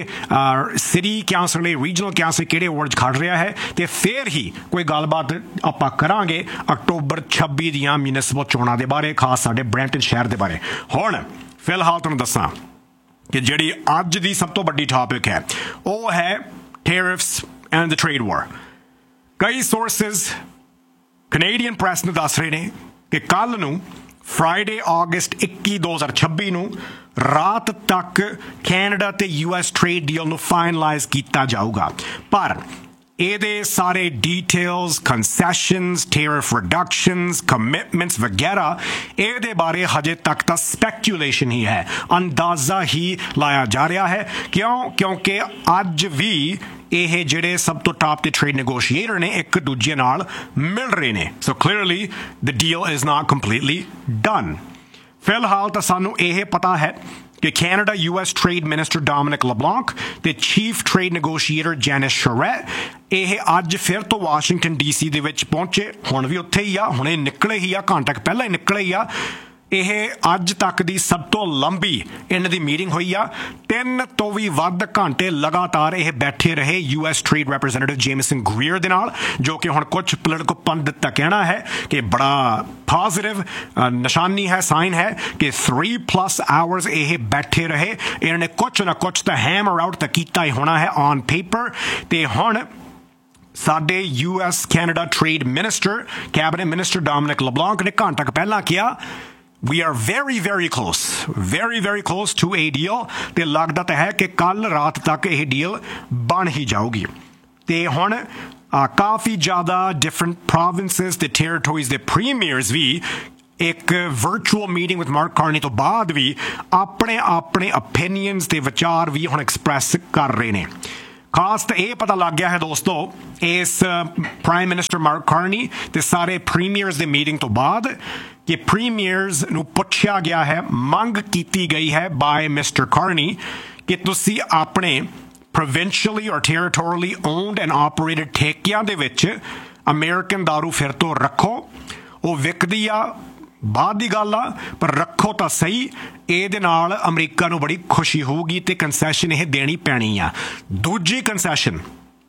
ਸਿਟੀ ਕਾਉਂਸਲ ਲਈ, ਰੀਜਨਲ ਕਾਉਂਸਲ ਕਿਹੜੇ ਵਾਰਡ 'ਚ ਖੜ ਰਿਹਾ ਹੈ, ਤੇ ਫਿਰ ਹੀ ਕੋਈ ਗੱਲਬਾਤ ਆਪਾਂ ਕਰਾਂਗੇ ਅਕਤੂਬਰ ਛੱਬੀ ਦੀਆਂ ਮਿਊਨਿਸਪਲ ਚੋਣਾਂ ਦੇ ਬਾਰੇ, ਖਾਸ ਸਾਡੇ ਬਰੈਂਪਟਨ ਸ਼ਹਿਰ ਦੇ ਬਾਰੇ। ਹੁਣ ਫਿਲਹਾਲ ਤੁਹਾਨੂੰ ਦੱਸਾਂ ਕਿ ਜਿਹੜੀ ਅੱਜ ਦੀ ਸਭ ਤੋਂ ਵੱਡੀ ਟਾਪਿਕ ਹੈ ਉਹ ਹੈ ਟੈਰਿਫਸ ਐਂਡ ਦ ਟ੍ਰੇਡ ਵਾਰ। ਕਈ ਸੋਰਸਿਸ ਕੈਨੇਡੀਅਨ ਪ੍ਰੈਸ ਨੂੰ ਦੱਸ ਰਹੇ ਨੇ ਕਿ ਕੱਲ੍ਹ ਨੂੰ ਫਰਾਈਡੇ ਅਗਸਤ ਇੱਕੀ ਦੋ ਹਜ਼ਾਰ ਛੱਬੀ ਨੂੰ ਰਾਤ ਤੱਕ ਕੈਨੇਡਾ ਤੇ ਯੂ ਐਸ ਟ੍ਰੇਡ ਡੀਲ ਨੂੰ ਫਾਈਨਲਾਈਜ਼ ਕੀਤਾ ਜਾਊਗਾ। ਪਰ ਇਹਦੇ ਸਾਰੇ ਡੀਟੇਲਸ, ਕੰਸੈਸ਼ਨਸ, ਟੈਰਿਫ ਰਿਡਕਸ਼ਨਸ, ਕਮਿਟਮੈਂਟਸ ਵਗੈਰਾ, ਇਹਦੇ ਬਾਰੇ ਹਜੇ ਤੱਕ ਤਾਂ ਸਪੈਕੂਲੇਸ਼ਨ ਹੀ ਹੈ, ਅੰਦਾਜ਼ਾ ਹੀ ਲਾਇਆ ਜਾ ਰਿਹਾ ਹੈ। ਕਿਉਂ? ਕਿਉਂਕਿ ਅੱਜ ਵੀ ਇਹ ਜਿਹੜੇ ਸਭ ਤੋਂ ਟਾਪ ਦੇ ਟ੍ਰੇਡ ਨੈਗੋਸ਼ੀਏਟਰ ਨੇ ਇੱਕ ਦੂਜੇ ਨਾਲ ਮਿਲ ਰਹੇ ਨੇ। ਸੋ clearly the deal is not completely done. ਫਿਲਹਾਲ ਤਾਂ ਸਾਨੂੰ ਇਹ ਪਤਾ ਹੈ ਕਿ Canada U S trade minister Dominic ਲਬਲਾਂਕ ਤੇ ਚੀਫ ਟ੍ਰੇਡ ਨੈਗੋਸ਼ੀਏਟਰ ਜੈਨਿਸ ਸ਼ਰੈਟ ਇਹ ਅੱਜ ਫਿਰ ਤੋਂ ਵਾਸ਼ਿੰਗਟਨ ਡੀ ਸੀ ਦੇ ਵਿੱਚ ਪਹੁੰਚੇ। ਹੁਣ ਵੀ ਉੱਥੇ ਹੀ ਆ, ਹੁਣੇ ਨਿਕਲੇ ਹੀ ਆ, ਘੰਟਾ ਕੁ ਪਹਿਲਾਂ ਹੀ ਨਿਕਲੇ ਹੀ ਆ। ਇਹ ਅੱਜ ਤੱਕ ਦੀ ਸਭ ਤੋਂ ਲੰਬੀ ਇਹਨਾਂ ਦੀ ਮੀਟਿੰਗ ਹੋਈ ਆ। ਤਿੰਨ ਤੋਂ ਵੀ ਵੱਧ ਘੰਟੇ ਲਗਾਤਾਰ ਇਹ ਬੈਠੇ ਰਹੇ ਯੂ ਐਸ ਟ੍ਰੇਡ ਰੈਪਰੈਜ਼ੈਂਟੇਟਿਵ ਜੇਮਸਨ ਗ੍ਰੀਅਰ ਦੇ ਨਾਲ, ਜੋ ਕਿ ਹੁਣ ਕੁਝ ਪੋਲੀਟੀਕਲ ਪੰਡਿਤ ਦਾ ਕਹਿਣਾ ਹੈ ਕਿ ਬੜਾ ਪੋਜ਼ਿਟਿਵ ਨਿਸ਼ਾਨੀ ਹੈ, ਸਾਈਨ ਹੈ ਕਿ ਥ੍ਰੀ ਪਲੱਸ ਆਵਰਸ ਇਹ ਬੈਠੇ ਰਹੇ। ਇਹਨਾਂ ਨੇ ਕੁਛ ਨਾ ਕੁਛ ਤਾਂ ਹੈਮਰ ਆਊਟ ਤਾਂ ਕੀਤਾ ਹੀ ਹੋਣਾ ਹੈ ਔਨ ਪੇਪਰ। ਤੇ ਹੁਣ ਸਾਡੇ U S Canada trade minister, cabinet minister Dominic ਲਬਲਾਂਕ ਨੇ ਘੰਟਾ ਕੁ ਪਹਿਲਾਂ ਕਿਹਾ we are very very close, very very close to a deal। ਤੇ ਲੱਗਦਾ ਤਾਂ ਹੈ ਕਿ ਕੱਲ ਰਾਤ ਤੱਕ ਇਹ ਡੀਲ ਬਣ ਹੀ ਜਾਊਗੀ। ਤੇ ਹੁਣ ਕਾਫੀ ਜ਼ਿਆਦਾ ਡਿਫਰੈਂਟ ਪ੍ਰੋਵਿੰਸਸ ਤੇ ਟੈਰੀਟੋਰੀਜ਼ ਦੇ ਪ੍ਰੀਮੀਅਰਸ ਵੀ ਇੱਕ virtual meeting with mark Carney ਤੋਂ ਬਾਅਦ ਵੀ ਆਪਣੇ ਆਪਣੇ ਓਪੀਨੀਅਨਸ ਤੇ ਵਿਚਾਰ ਵੀ ਹੁਣ ਐਕਸਪ੍ਰੈਸ ਕਰ ਰਹੇ ਨੇ। ਖਾਸ ਤਾਂ ਇਹ ਪਤਾ ਲੱਗ ਗਿਆ ਹੈ ਦੋਸਤੋ ਇਸ ਪ੍ਰਾਈਮ ਮਿਨਿਸਟਰ ਮਾਰਕ ਕਾਰਨੀ ਤੇ ਸਾਰੇ ਪ੍ਰੀਮੀਅਰਸ ਦੇ ਮੀਟਿੰਗ ਤੋਂ ਬਾਅਦ ਕਿ ਪ੍ਰੀਮੀਅਰਸ ਨੂੰ ਪੁੱਛਿਆ ਗਿਆ ਹੈ, ਮੰਗ ਕੀਤੀ ਗਈ ਹੈ ਬਾਏ ਮਿਸਟਰ ਕਾਰਨੀ ਕਿ ਤੁਸੀਂ ਆਪਣੇ ਪ੍ਰੋਵਿੰਸ਼ੀਅਲੀ ਔਰ ਟੈਰੀਟੋਰੀਅਲੀ ਓਨਡ ਐਂਡ ਆਪਰੇਟਡ ਠੇਕਿਆਂ ਦੇ ਵਿੱਚ ਅਮਰੀਕਨ ਦਾਰੂ ਫਿਰ ਤੋਂ ਰੱਖੋ। ਉਹ ਵਿਕਦੀ ਆ ਬਾਅਦ ਦੀ ਗੱਲ ਆ, ਪਰ ਰੱਖੋ ਤਾਂ ਸਹੀ। ਇਹਦੇ ਨਾਲ ਅਮਰੀਕਾ ਨੂੰ ਬੜੀ ਖੁਸ਼ੀ ਹੋਊਗੀ ਤੇ ਕੰਸੈਸ਼ਨ ਇਹ ਦੇਣੀ ਪੈਣੀ ਆ। ਦੂਜੀ ਕੰਸੈਸ਼ਨ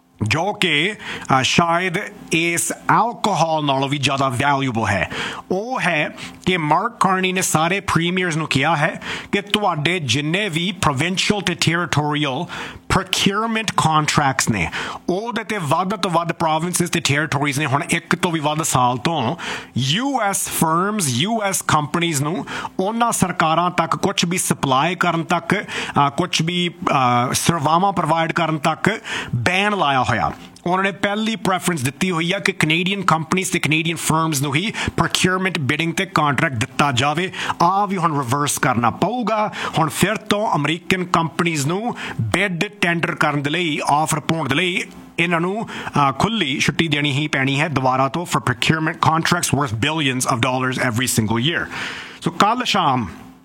ਜੋ ਕਿ ਸ਼ਾਇਦ ਇਸ ਐਲਕੋਹਲ ਨਾਲੋਂ ਵੀ ਜ਼ਿਆਦਾ ਵੈਲਿਊਬਲ ਹੈ, ਉਹ ਹੈ ਕਿ ਮਾਰਕ ਕਾਰਨੀ ਨੇ ਸਾਰੇ ਪ੍ਰੀਮੀਅਰਸ ਨੂੰ ਕਿਹਾ ਹੈ ਕਿ ਤੁਹਾਡੇ ਜਿੰਨੇ ਵੀ ਪ੍ਰੋਵਿੰਸ਼ੀਅਲ ਤੇ ਟੈਰੀਟੋਰੀਅਲ ਪ੍ਰੋਕਿਊਰਮੈਂਟ ਕੰਟਰੈਕਟਸ ਨੇ ਉਹਦੇ ਤੇ ਵੱਧ ਤੋਂ ਵੱਧ ਪ੍ਰੋਵਿੰਸਸ ਤੇ ਟੈਰੀਟੋਰੀਜ਼ ਨੇ ਹੁਣ ਇੱਕ ਤੋਂ ਵੀ ਵੱਧ ਸਾਲ ਤੋਂ U S firms U S companies ਨੂੰ ਉਹਨਾਂ ਸਰਕਾਰਾਂ ਤੱਕ ਕੁਝ ਵੀ ਸਪਲਾਈ ਕਰਨ ਤੱਕ, ਕੁਝ ਵੀ ਸੇਵਾਵਾਂ ਪ੍ਰੋਵਾਈਡ ਕਰਨ ਤੱਕ ਬੈਨ ਲਾਇਆ ਹੋਇਆ। ਉਹਨਾਂ ਨੇ ਪਹਿਲੀ ਪ੍ਰੈਫਰੈਂਸ ਦਿੱਤੀ ਹੋਈ ਆ ਕਿ ਕੈਨੇਡੀਅਨ ਕੰਪਨੀਜ਼ ਤੇ ਕੈਨੇਡੀਅਨ ਫਰਮਸ ਨੂੰ ਹੀ ਪ੍ਰੋਕਿਊਰਮੈਂਟ ਬਿਡਿੰਗ ਤੇ ਕੰਟਰੈਕਟ ਦਿੱਤਾ ਜਾਵੇ। ਆ ਵੀ ਹੁਣ ਰਿਵਰਸ ਕਰਨਾ ਪਊਗਾ। ਹੁਣ ਫਿਰ ਤੋਂ ਅਮਰੀਕਨ ਕੰਪਨੀਜ਼ ਨੂੰ ਬਿਡ ਟੈਂਡਰ ਕਰਨ ਦੇ ਲਈ, ਆਫਰ ਪਾਉਣ ਦੇ ਲਈ ਇਹਨਾਂ ਨੂੰ ਖੁੱਲੀ ਛੁੱਟੀ ਦੇਣੀ ਹੀ ਪੈਣੀ ਹੈ ਦੁਬਾਰਾ ਤੋਂ for procurement contracts worth billions of dollars every single year. ਸੋ ਕੱਲ ਸ਼ਾਮ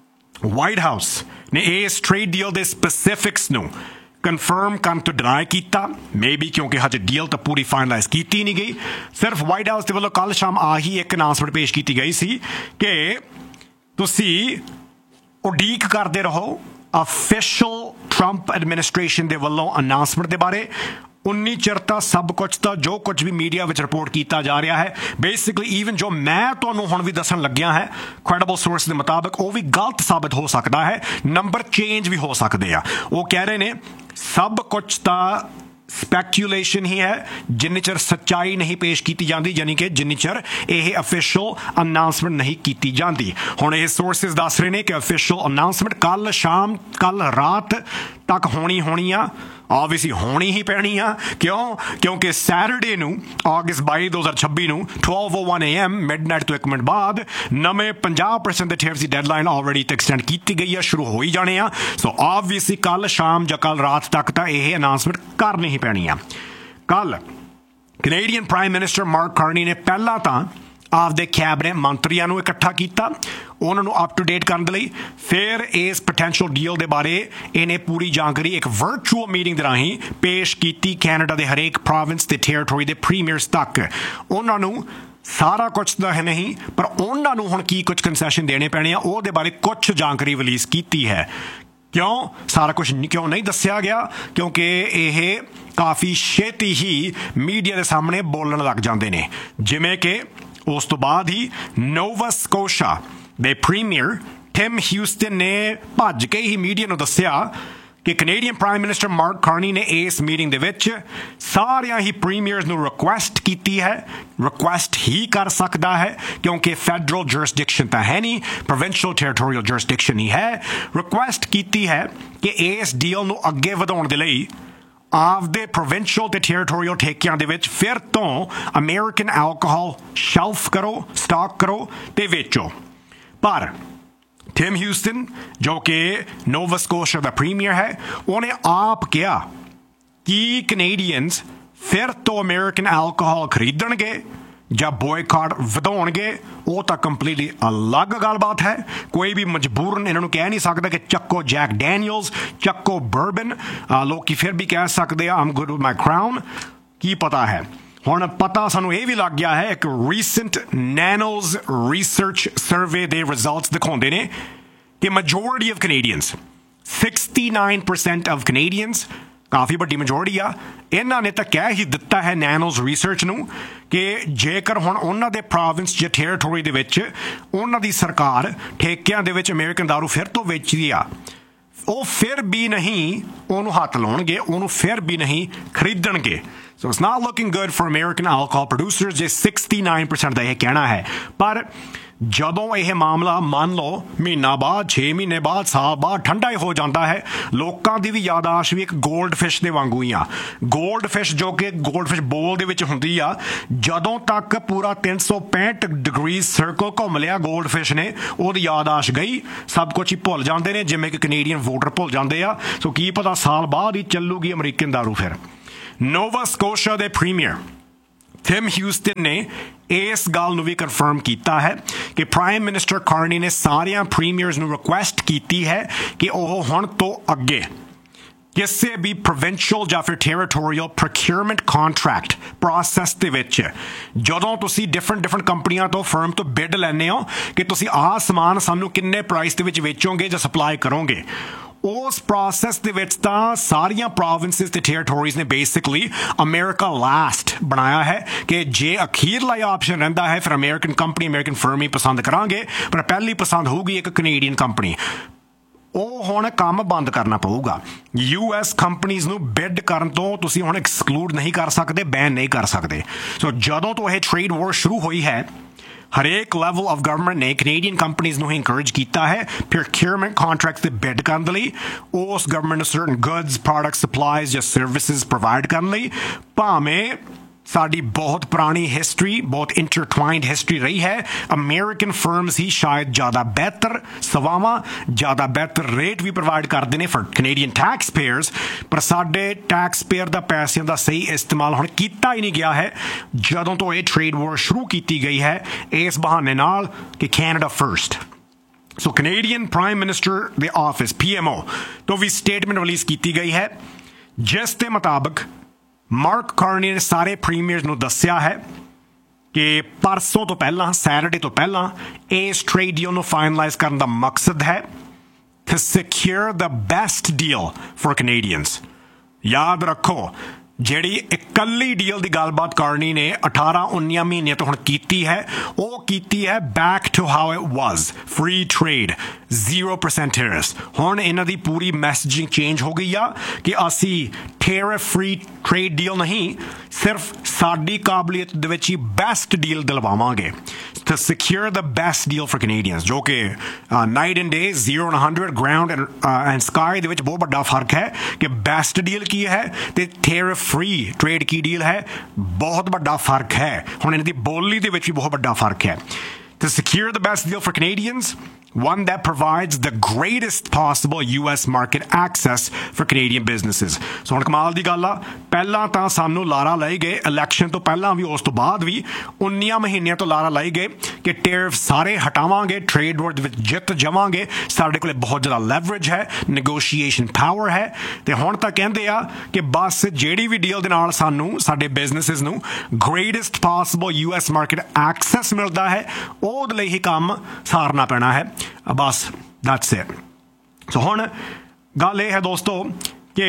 ਵਾਈਟ ਹਾਊਸ ਨੇ ਇਸ ਟ੍ਰੇਡ ਡੀਲ ਦੇ ਸਪੈਸਿਫਿਕਸ ਨੂੰ ਕਨਫਰਮ ਕਰਨ ਤੋਂ ਡਿਨਾਈ ਕੀਤਾ, ਮੇ ਬੀ ਕਿਉਂਕਿ ਹਜੇ ਡੀਲ ਤਾਂ ਪੂਰੀ ਫਾਈਨਲਾਈਜ਼ ਕੀਤੀ ਨਹੀਂ ਗਈ। ਸਿਰਫ ਵਾਈਟ ਹਾਊਸ ਦੇ ਵੱਲੋਂ ਕੱਲ ਸ਼ਾਮ ਆਹੀ ਇੱਕ ਅਨਾਊਂਸਮੈਂਟ ਪੇਸ਼ ਕੀਤੀ ਗਈ ਸੀ ਕਿ ਤੁਸੀਂ ਉਡੀਕ ਕਰਦੇ ਰਹੋ ਅਫੀਸ਼ੀਅਲ ਟਰੰਪ ਐਡਮਿਨਿਸਟ੍ਰੇਸ਼ਨ ਦੇ ਵੱਲੋਂ ਅਨਾਊਂਸਮੈਂਟ ਦੇ ਬਾਰੇ। ਉਨੀ ਚਿਰ ਤਾਂ ਸਭ ਕੁਝ ਤਾਂ ਜੋ ਕੁਝ ਵੀ ਮੀਡੀਆ ਵਿੱਚ ਰਿਪੋਰਟ ਕੀਤਾ ਜਾ ਰਿਹਾ ਹੈ, ਬੇਸਿਕਲੀ ਈਵਨ ਜੋ ਮੈਂ ਤੁਹਾਨੂੰ ਹੁਣ ਵੀ ਦੱਸਣ ਲੱਗਿਆ ਹੈ ਕ੍ਰੈਡੀਬਲ ਸੋਰਸ ਦੇ ਮੁਤਾਬਕ, ਉਹ ਵੀ ਗਲਤ ਸਾਬਤ ਹੋ ਸਕਦਾ ਹੈ। ਨੰਬਰ ਚੇਂਜ ਵੀ ਹੋ ਸਕਦੇ ਆ। ਉਹ ਕਹਿ ਰਹੇ ਨੇ ਸਭ ਕੁਝ ਤਾਂ ਸਪੈਕੂਲੇਸ਼ਨ ਹੀ ਹੈ ਜਿੰਨੇ ਚਿਰ ਸੱਚਾਈ ਨਹੀਂ ਪੇਸ਼ ਕੀਤੀ ਜਾਂਦੀ, ਯਾਨੀ ਕਿ ਜਿੰਨੀ ਚਿਰ ਇਹ ਅਫੀਸ਼ੀਅਲ ਅਨਾਊਂਸਮੈਂਟ ਨਹੀਂ ਕੀਤੀ ਜਾਂਦੀ। ਹੁਣ ਇਹ ਸੋਰਸਿਸ ਦੱਸ ਰਹੇ ਨੇ ਕਿ ਅਫੀਸ਼ੀਅਲ ਅਨਾਊਂਸਮੈਂਟ ਕੱਲ ਸ਼ਾਮ ਕੱਲ ਰਾਤ ਤੱਕ ਹੋਣੀ ਹੋਣੀ ਆ। ਆਬਵੀਅਸਲੀ ਹੋਣੀ ਹੀ ਪੈਣੀ ਆ। ਕਿਉਂ? ਕਿਉਂਕਿ ਸੈਟਰਡੇ ਨੂੰ ਅਗਸਤ ਬਾਈ ਦੋ ਹਜ਼ਾਰ ਛੱਬੀ ਨੂੰ twelve oh one a m midnight ਤੋਂ ਇੱਕ ਮਿੰਟ ਬਾਅਦ ਨਵੇਂ ਪੰਜਾਹ ਪਰਸੈਂਟ ਦੇ ਟੈਰਿਫ ਦੀ ਡੈਡਲਾਈਨ ਆਲਰੇਡੀ ਐਕਸਟੈਂਡ ਕੀਤੀ ਗਈ ਆ, ਸ਼ੁਰੂ ਹੋ ਹੀ ਜਾਣੇ ਆ। ਸੋ ਆਬਵੀਅਸਲੀ ਕੱਲ ਸ਼ਾਮ ਜਾਂ ਕੱਲ ਰਾਤ ਤੱਕ ਤਾਂ ਇਹ ਅਨਾਊਂਸਮੈਂਟ ਕਰਨੀ ਹੀ ਪੈਣੀ ਆ। ਕੱਲ Canadian prime minister mark Carney ਨੇ ਪਹਿਲਾਂ ਤਾਂ ਆਪਦੇ ਕੈਬਨਿਟ ਮੰਤਰੀਆਂ ਨੂੰ ਇਕੱਠਾ ਕੀਤਾ, ਉਹਨਾਂ ਨੂੰ ਅਪ ਟੂ ਡੇਟ ਕਰਨ ਦੇ ਲਈ। ਫਿਰ ਇਸ ਪੋਟੈਂਸ਼ੀਅਲ ਡੀਲ ਦੇ ਬਾਰੇ ਇਹਨੇ ਪੂਰੀ ਜਾਣਕਾਰੀ ਇੱਕ ਵਰਚੁਅਲ ਮੀਟਿੰਗ ਦੇ ਰਾਹੀਂ ਪੇਸ਼ ਕੀਤੀ ਕੈਨੇਡਾ ਦੇ ਹਰੇਕ ਪ੍ਰੋਵਿੰਸ ਤੇ ਟੈਰੀਟੋਰੀ ਦੇ ਪ੍ਰੀਮੀਅਰਸ ਤੱਕ। ਉਹਨਾਂ ਨੂੰ ਸਾਰਾ ਕੁਝ ਤਾਂ ਹੈ ਨਹੀਂ, ਪਰ ਉਹਨਾਂ ਨੂੰ ਹੁਣ ਕੀ ਕੁਝ ਕੰਸੈਸ਼ਨ ਦੇਣੇ ਪੈਣੇ ਆ ਉਹਦੇ ਬਾਰੇ ਕੁਝ ਜਾਣਕਾਰੀ ਰਿਲੀਜ਼ ਕੀਤੀ ਹੈ। ਕਿਉਂ ਸਾਰਾ ਕੁਝ ਕਿਉਂ ਨਹੀਂ ਦੱਸਿਆ ਗਿਆ? ਕਿਉਂਕਿ ਇਹ ਕਾਫੀ ਛੇਤੀ ਹੀ ਮੀਡੀਆ ਦੇ ਸਾਹਮਣੇ ਬੋਲਣ ਲੱਗ ਜਾਂਦੇ ਨੇ। ਜਿਵੇਂ ਕਿ ਉਸ ਤੋਂ ਬਾਅਦ ਹੀ ਨੋਵਾ ਸਕੋਸ਼ਾ ਦੇ ਪ੍ਰੀਮੀਅਰ ਟਿਮ ਹਿਊਸਟਨ ਨੇ ਭੱਜ ਕੇ ਹੀ ਮੀਡੀਆ ਨੂੰ ਦੱਸਿਆ ਕਿ Canadian prime minister mark Carney ਨੇ ਇਸ ਮੀਟਿੰਗ ਦੇ ਵਿੱਚ ਸਾਰਿਆਂ ਹੀ ਪ੍ਰੀਮੀਅਰਸ ਨੂੰ ਰਿਕੁਐਸਟ ਕੀਤੀ ਹੈ। ਰਿਕੁਐਸਟ ਹੀ ਕਰ ਸਕਦਾ ਹੈ ਕਿਉਂਕਿ ਫੈਡਰਲ ਜੁਰਿਸਡਿਕਸ਼ਨ ਤਾਂ ਹੈ ਨਹੀਂ, ਪ੍ਰੋਵਿੰਸ਼ੀਅਲ ਟੈਰੀਟੋਰੀਅਲ ਜੁਰਿਸਡਿਕਸ਼ਨ ਹੀ ਹੈ। ਰਿਕੁਐਸਟ ਕੀਤੀ ਹੈ ਕਿ ਇਸ ਡੀਲ ਨੂੰ ਅੱਗੇ ਵਧਾਉਣ ਦੇ ਲਈ ਆਪਦੇ ਪ੍ਰੋਵਿੰਸ਼ੀਅਲ ਤੇ ਟੈਰੀਟੋਰੀਅਲ ਠੇਕਿਆਂ ਦੇ ਵਿੱਚ ਫਿਰ ਤੋਂ ਅਮਰੀਕਨ ਐਲਕੋਹਲ ਸ਼ੈਲਫ ਕਰੋ, ਸਟਾਕ ਕਰੋ ਤੇ ਵੇਚੋ। ਪਰ ਟਿਮ ਹਿਊਸਟਨ ਜੋ ਕਿ ਨੋਵਾ ਸਕੋਸ਼ੀਆ ਦਾ ਪ੍ਰੀਮੀਅਰ ਹੈ, ਉਹਨੇ ਆਪ ਕਿਹਾ ਕਿ ਕੈਨੇਡੀਅਨਸ ਫਿਰ ਤੋਂ ਅਮਰੀਕਨ ਐਲਕੋਹਲ ਖਰੀਦਣਗੇ ਜਾਂ ਬੋਇਕਾਟ ਵਧਾਉਣਗੇ। ਉਹ ਤਾਂ ਕੰਪਲੀਟਲੀ ਅਲੱਗ ਗੱਲਬਾਤ ਹੈ। ਕੋਈ ਵੀ ਮਜਬੂਰਨ ਇਹਨਾਂ ਨੂੰ ਕਹਿ ਨਹੀਂ ਸਕਦਾ ਕਿ ਚੱਕੋ ਜੈਕ ਡੈਨੀਅਲਸ, ਚੱਕੋ ਬਰਬਨ। ਲੋਕੀ ਫਿਰ ਵੀ ਕਹਿ ਸਕਦੇ ਆ ਆਮ ਗੁੱਡ ਵਿਦ ਮਾਈ ਕਰਾਊਨ। ਕੀ ਪਤਾ ਹੈ? ਹੁਣ ਪਤਾ ਸਾਨੂੰ ਇਹ ਵੀ ਲੱਗ ਗਿਆ ਹੈ, ਇੱਕ ਰੀਸੈਂਟ ਨੈਨੋਜ਼ ਰਿਸਰਚ ਸਰਵੇ ਦੇ ਰਿਜ਼ਲਟਸ ਦਿਖਾਉਂਦੇ ਨੇ ਕਿ majority of Canadians sixty-nine percent of Canadians, ਕਾਫੀ ਵੱਡੀ ਮੈਜੋਰਿਟੀ ਆ, ਇਹਨਾਂ ਨੇ ਤਾਂ ਕਹਿ ਹੀ ਦਿੱਤਾ ਹੈ ਨੈਨੋਜ਼ ਰਿਸਰਚ ਨੂੰ ਕਿ ਜੇਕਰ ਹੁਣ ਉਹਨਾਂ ਦੇ ਪ੍ਰੋਵਿੰਸ ਜਾਂ ਟੈਰੀਟੋਰੀ ਦੇ ਵਿੱਚ ਉਹਨਾਂ ਦੀ ਸਰਕਾਰ ਠੇਕਿਆਂ ਦੇ ਵਿੱਚ ਅਮਰੀਕਨ ਦਾਰੂ ਫਿਰ ਤੋਂ ਵੇਚਦੀ ਆ, ਉਹ ਫਿਰ ਵੀ ਨਹੀਂ ਉਹਨੂੰ ਹੱਥ ਲਾਉਣਗੇ, ਉਹਨੂੰ ਫਿਰ ਵੀ ਨਹੀਂ ਖਰੀਦਣਗੇ। So it's not looking good for American alcohol producers ਜੇ sixty-nine percent ਦਾ ਇਹ ਕਹਿਣਾ ਹੈ। ਪਰ ਜਦੋਂ ਇਹ ਮਾਮਲਾ ਮੰਨ ਲਓ ਮਹੀਨਾ ਬਾਅਦ ਛੇ ਮਹੀਨੇ ਬਾਅਦ ਸਾਲ ਬਾਅਦ ਠੰਡਾ ਹੀ ਹੋ ਜਾਂਦਾ ਹੈ, ਲੋਕਾਂ ਦੀ ਵੀ ਯਾਦਾਸ਼ਤ ਵੀ ਇੱਕ ਗੋਲਡ ਫਿਸ਼ ਦੇ ਵਾਂਗੂ ਹੀ ਆ। ਗੋਲਡ ਫਿਸ਼ ਜੋ ਕਿ ਗੋਲਡ ਫਿਸ਼ ਬੋਲ ਦੇ ਵਿੱਚ ਹੁੰਦੀ ਆ, ਜਦੋਂ ਤੱਕ ਪੂਰਾ ਤਿੰਨ ਸੌ ਪੈਂਹਠ ਡਿਗਰੀ ਸਰਕਲ ਘੁੰਮ ਲਿਆ ਗੋਲਡ ਫਿਸ਼ ਨੇ, ਉਹਦੀ ਯਾਦਾਸ਼ਤ ਗਈ, ਸਭ ਕੁਝ ਹੀ ਭੁੱਲ ਜਾਂਦੇ ਨੇ, ਜਿਵੇਂ ਕਿ ਕੈਨੇਡੀਅਨ ਵੋਟਰ ਭੁੱਲ ਜਾਂਦੇ ਆ। ਸੋ ਕੀ ਪਤਾ ਸਾਲ ਬਾਅਦ ਹੀ ਚੱਲੂਗੀ ਅਮਰੀਕਨ ਦਾਰੂ। ਫਿਰ ਨੋਵਾ ਸਕੋਸ਼ੀਆ ਦੇ ਪ੍ਰੀਮੀਅਰ ਟਿਮ ਹਿਊਸਟਨ ਨੇ ਇਸ ਗੱਲ ਨੂੰ ਵੀ ਕਨਫਰਮ ਕੀਤਾ ਹੈ ਕਿ ਪ੍ਰਾਈਮ ਮਿਨਿਸਟਰ ਕਾਰਨੀ ਨੇ ਸਾਰਿਆਂ ਪ੍ਰੀਮੀਅਰਸ ਨੂੰ ਰਿਕੁਐਸਟ ਕੀਤੀ ਹੈ ਕਿ ਉਹ ਹੁਣ ਤੋਂ ਅੱਗੇ ਕਿਸੇ ਵੀ ਪ੍ਰੋਵਿੰਸ਼ੀਅਲ ਜਾਂ ਫਿਰ ਟੈਰੀਟੋਰੀਅਲ ਪ੍ਰੋਕਿਊਰਮੈਂਟ ਕੰਟਰੈਕਟ ਪ੍ਰੋਸੈਸ ਦੇ ਵਿੱਚ ਜਦੋਂ ਤੁਸੀਂ ਡਿਫਰੈਂਟ ਡਿਫਰੈਂਟ ਕੰਪਨੀਆਂ ਤੋਂ ਫਰਮ ਤੋਂ ਬਿਡ ਲੈਂਦੇ ਹੋ ਕਿ ਤੁਸੀਂ ਆਹ ਸਮਾਨ ਸਾਨੂੰ ਕਿੰਨੇ ਪ੍ਰਾਈਸ ਦੇ ਵਿੱਚ ਵੇਚੋਗੇ ਜਾਂ ਸਪਲਾਈ ਕਰੋਗੇ, ਉਸ ਪ੍ਰੋਸੈਸ ਦੇ ਵਿੱਚ ਤਾਂ ਸਾਰੀਆਂ ਪ੍ਰੋਵਿੰਸਿਸ ਤੇ ਟੈਰੀਟੋਰੀਜ਼ ਨੇ ਬੇਸਿਕਲੀ ਅਮਰੀਕਾ ਲਾਸਟ ਬਣਾਇਆ ਹੈ ਕਿ ਜੇ ਅਖੀਰਲਾ ਆਪਸ਼ਨ ਰਹਿੰਦਾ ਹੈ ਫਿਰ ਅਮਰੀਕਨ ਕੰਪਨੀ ਅਮਰੀਕਨ ਫਰਮ ਹੀ ਪਸੰਦ ਕਰਾਂਗੇ, ਪਰ ਪਹਿਲੀ ਪਸੰਦ ਹੋਊਗੀ ਇੱਕ ਕੈਨੇਡੀਅਨ ਕੰਪਨੀ। ਉਹ ਹੁਣ ਕੰਮ ਬੰਦ ਕਰਨਾ ਪਊਗਾ। ਯੂ ਐਸ ਕੰਪਨੀਜ਼ ਨੂੰ ਬਿਡ ਕਰਨ ਤੋਂ ਤੁਸੀਂ ਹੁਣ ਐਕਸਕਲੂਡ ਨਹੀਂ ਕਰ ਸਕਦੇ, ਬੈਨ ਨਹੀਂ ਕਰ ਸਕਦੇ। ਸੋ ਜਦੋਂ ਤੋਂ ਇਹ ਟ੍ਰੇਡ ਵਾਰ ਸ਼ੁਰੂ ਹੋਈ ਹੈ, ਹਰੇਕ ਲੈਵਲ ਆਫ ਗਵਰਨਮੈਂਟ ਨੇ ਕੈਨੇਡੀਅਨ ਕੰਪਨੀਜ਼ ਨੂੰ ਇਨਕਰੇਜ ਕੀਤਾ ਹੈ ਪ੍ਰੋਕਿਊਰਮੈਂਟ ਕੰਟਰੈਕਟਸ ਤੇ ਬਿਡ ਕਰਨ ਲਈ, ਉਸ ਗਵਰਨਮੈਂਟ ਨੂੰ ਸਰਟਨ ਗੁੱਡਸ ਪ੍ਰੋਡਕਟ ਸਪਲਾਈਜ਼ ਜਾਂ ਸਰਵਿਸਿਜ਼ ਪ੍ਰੋਵਾਈਡ ਕਰਨ ਲਈ। ਭਾਵੇਂ ਸਾਡੀ ਬਹੁਤ ਪੁਰਾਣੀ ਹਿਸਟਰੀ, ਬਹੁਤ ਇੰਟਰਟਵਾਈਨਡ ਹਿਸਟਰੀ ਰਹੀ ਹੈ, ਅਮਰੀਕਨ ਫਰਮਸ ਹੀ ਸ਼ਾਇਦ ਜ਼ਿਆਦਾ ਬਿਹਤਰ ਸੇਵਾਵਾਂ, ਜ਼ਿਆਦਾ ਬਿਹਤਰ ਰੇਟ ਵੀ ਪ੍ਰੋਵਾਈਡ ਕਰਦੇ ਨੇ ਫॉर ਕੈਨੇਡੀਅਨ ਟੈਕਸ ਪੇਅਰਸ, ਪਰ ਸਾਡੇ ਟੈਕਸ ਪੇਅਰ ਦਾ ਪੈਸਿਆਂ ਦਾ ਸਹੀ ਇਸਤੇਮਾਲ ਹੁਣ ਕੀਤਾ ਹੀ ਨਹੀਂ ਗਿਆ ਹੈ ਜਦੋਂ ਤੋਂ ਇਹ ਟ੍ਰੇਡ ਵਾਰ ਸ਼ੁਰੂ ਕੀਤੀ ਗਈ ਹੈ ਇਸ ਬਹਾਨੇ ਨਾਲ ਕਿ ਕੈਨੇਡਾ ਫਰਸਟ। ਸੋ ਕੈਨੇਡੀਅਨ ਪ੍ਰਾਈਮ ਮਿਨਿਸਟਰ ਦੇ ਆਫਿਸ ਪੀ ਐਮ ਓ ਤੋਂ ਵੀ ਸਟੇਟਮੈਂਟ ਰਿਲੀਜ਼ ਕੀਤੀ ਗਈ ਹੈ, ਜਿਸ ਦੇ ਮੁਤਾਬਕ ਮਾਰਕ ਕਾਰਨੀ ਨੇ ਸਾਰੇ ਪ੍ਰੀਮੀਅਰਸ ਨੂੰ ਦੱਸਿਆ ਹੈ ਕਿ ਪਰਸੋਂ ਤੋਂ ਪਹਿਲਾਂ, ਸੈਟਰਡੇ ਤੋਂ ਪਹਿਲਾਂ ਇਸ ਟ੍ਰੇਡ ਡੀਲ ਨੂੰ ਫਾਈਨਲਾਈਜ਼ ਕਰਨ ਦਾ ਮਕਸਦ ਹੈ to secure the best deal for Canadians। ਯਾਦ ਰੱਖੋ, ਜਿਹੜੀ ਇਕੱਲੀ ਡੀਲ ਦੀ ਗੱਲਬਾਤ ਕਾਰਨੀ ਨੇ ਅਠਾਰਾਂ ਉੱਨੀਆਂ ਮਹੀਨਿਆਂ ਤੋਂ ਹੁਣ ਕੀਤੀ ਹੈ, ਉਹ ਕੀਤੀ ਹੈ back to how it was, free trade, zero percent tariff. ਹੁਣ ਇਹਨਾਂ ਦੀ ਪੂਰੀ ਮੈਸੇਜਿੰਗ ਚੇਂਜ ਹੋ ਗਈ ਆ ਕਿ ਅਸੀਂ ਟੈਰਿਫ ਫ੍ਰੀ ਟ੍ਰੇਡ ਡੀਲ ਨਹੀਂ, ਸਿਰਫ ਸਾਡੀ ਕਾਬਲੀਅਤ ਦੇ ਵਿੱਚ ਹੀ best deal ਦਿਲਵਾਵਾਂਗੇ to secure the best deal for Canadians, ਜੋ ਕਿ night and day, zero and hundred, ground and sky ਦੇ ਵਿੱਚ ਬਹੁਤ ਵੱਡਾ ਫਰਕ ਹੈ ਕਿ ਬੈਸਟ ਡੀਲ ਕੀ ਹੈ ਤੇ ਟੈਰਿਫ ਫ੍ਰੀ ਟ੍ਰੇਡ ਕੀ ਡੀਲ ਹੈ, ਬਹੁਤ ਵੱਡਾ ਫਰਕ ਹੈ। ਹੁਣ ਇਹਨਾਂ ਦੀ ਬੋਲੀ ਦੇ ਵਿੱਚ ਵੀ ਬਹੁਤ ਵੱਡਾ ਫਰਕ ਹੈ। To secure the best deal for Canadians, one that provides the greatest possible U S market access for Canadian businesses। ਸੋ ਹੁਣ ਕਮਾਲ ਦੀ ਗੱਲ ਆ, ਪਹਿਲਾਂ ਤਾਂ ਸਾਨੂੰ ਲਾਰਾ ਲਾਈ ਗਏ ਇਲੈਕਸ਼ਨ ਤੋਂ ਪਹਿਲਾਂ ਵੀ, ਉਸ ਤੋਂ ਬਾਅਦ ਵੀ ਉੱਨੀਆਂ ਮਹੀਨਿਆਂ ਤੋਂ ਲਾਰਾ ਲਾਈ ਗਏ ਕਿ ਟੈਰਿਫ ਸਾਰੇ ਹਟਾਵਾਂਗੇ, ਟ੍ਰੇਡ ਵਾਰ ਦੇ ਵਿੱਚ ਜਿੱਤ ਜਾਵਾਂਗੇ, ਸਾਡੇ ਕੋਲ ਬਹੁਤ ਜ਼ਿਆਦਾ ਲੈਵਰੇਜ ਹੈ, ਨੈਗੋਸ਼ੀਏਸ਼ਨ ਪਾਵਰ ਹੈ। ਤੇ ਹੁਣ ਤਾਂ ਕਹਿੰਦੇ ਆ ਕਿ ਬਸ ਜਿਹੜੀ ਵੀ ਡੀਲ ਦੇ ਨਾਲ ਸਾਨੂੰ ਸਾਡੇ ਬਿਜ਼ਨੈਸਿਸ ਨੂੰ greatest possible U S market access ਮਿਲਦਾ ਹੈ, ਉਹਦੇ ਲਈ ਹੀ ਕੰਮ ਸਾਰਨਾ ਪੈਣਾ ਹੈ। ਬਸ ਦੈਟਸ ਇਟ। ਸੋ ਹੁਣ ਗੱਲ ਇਹ ਹੈ ਦੋਸਤੋ ਕਿ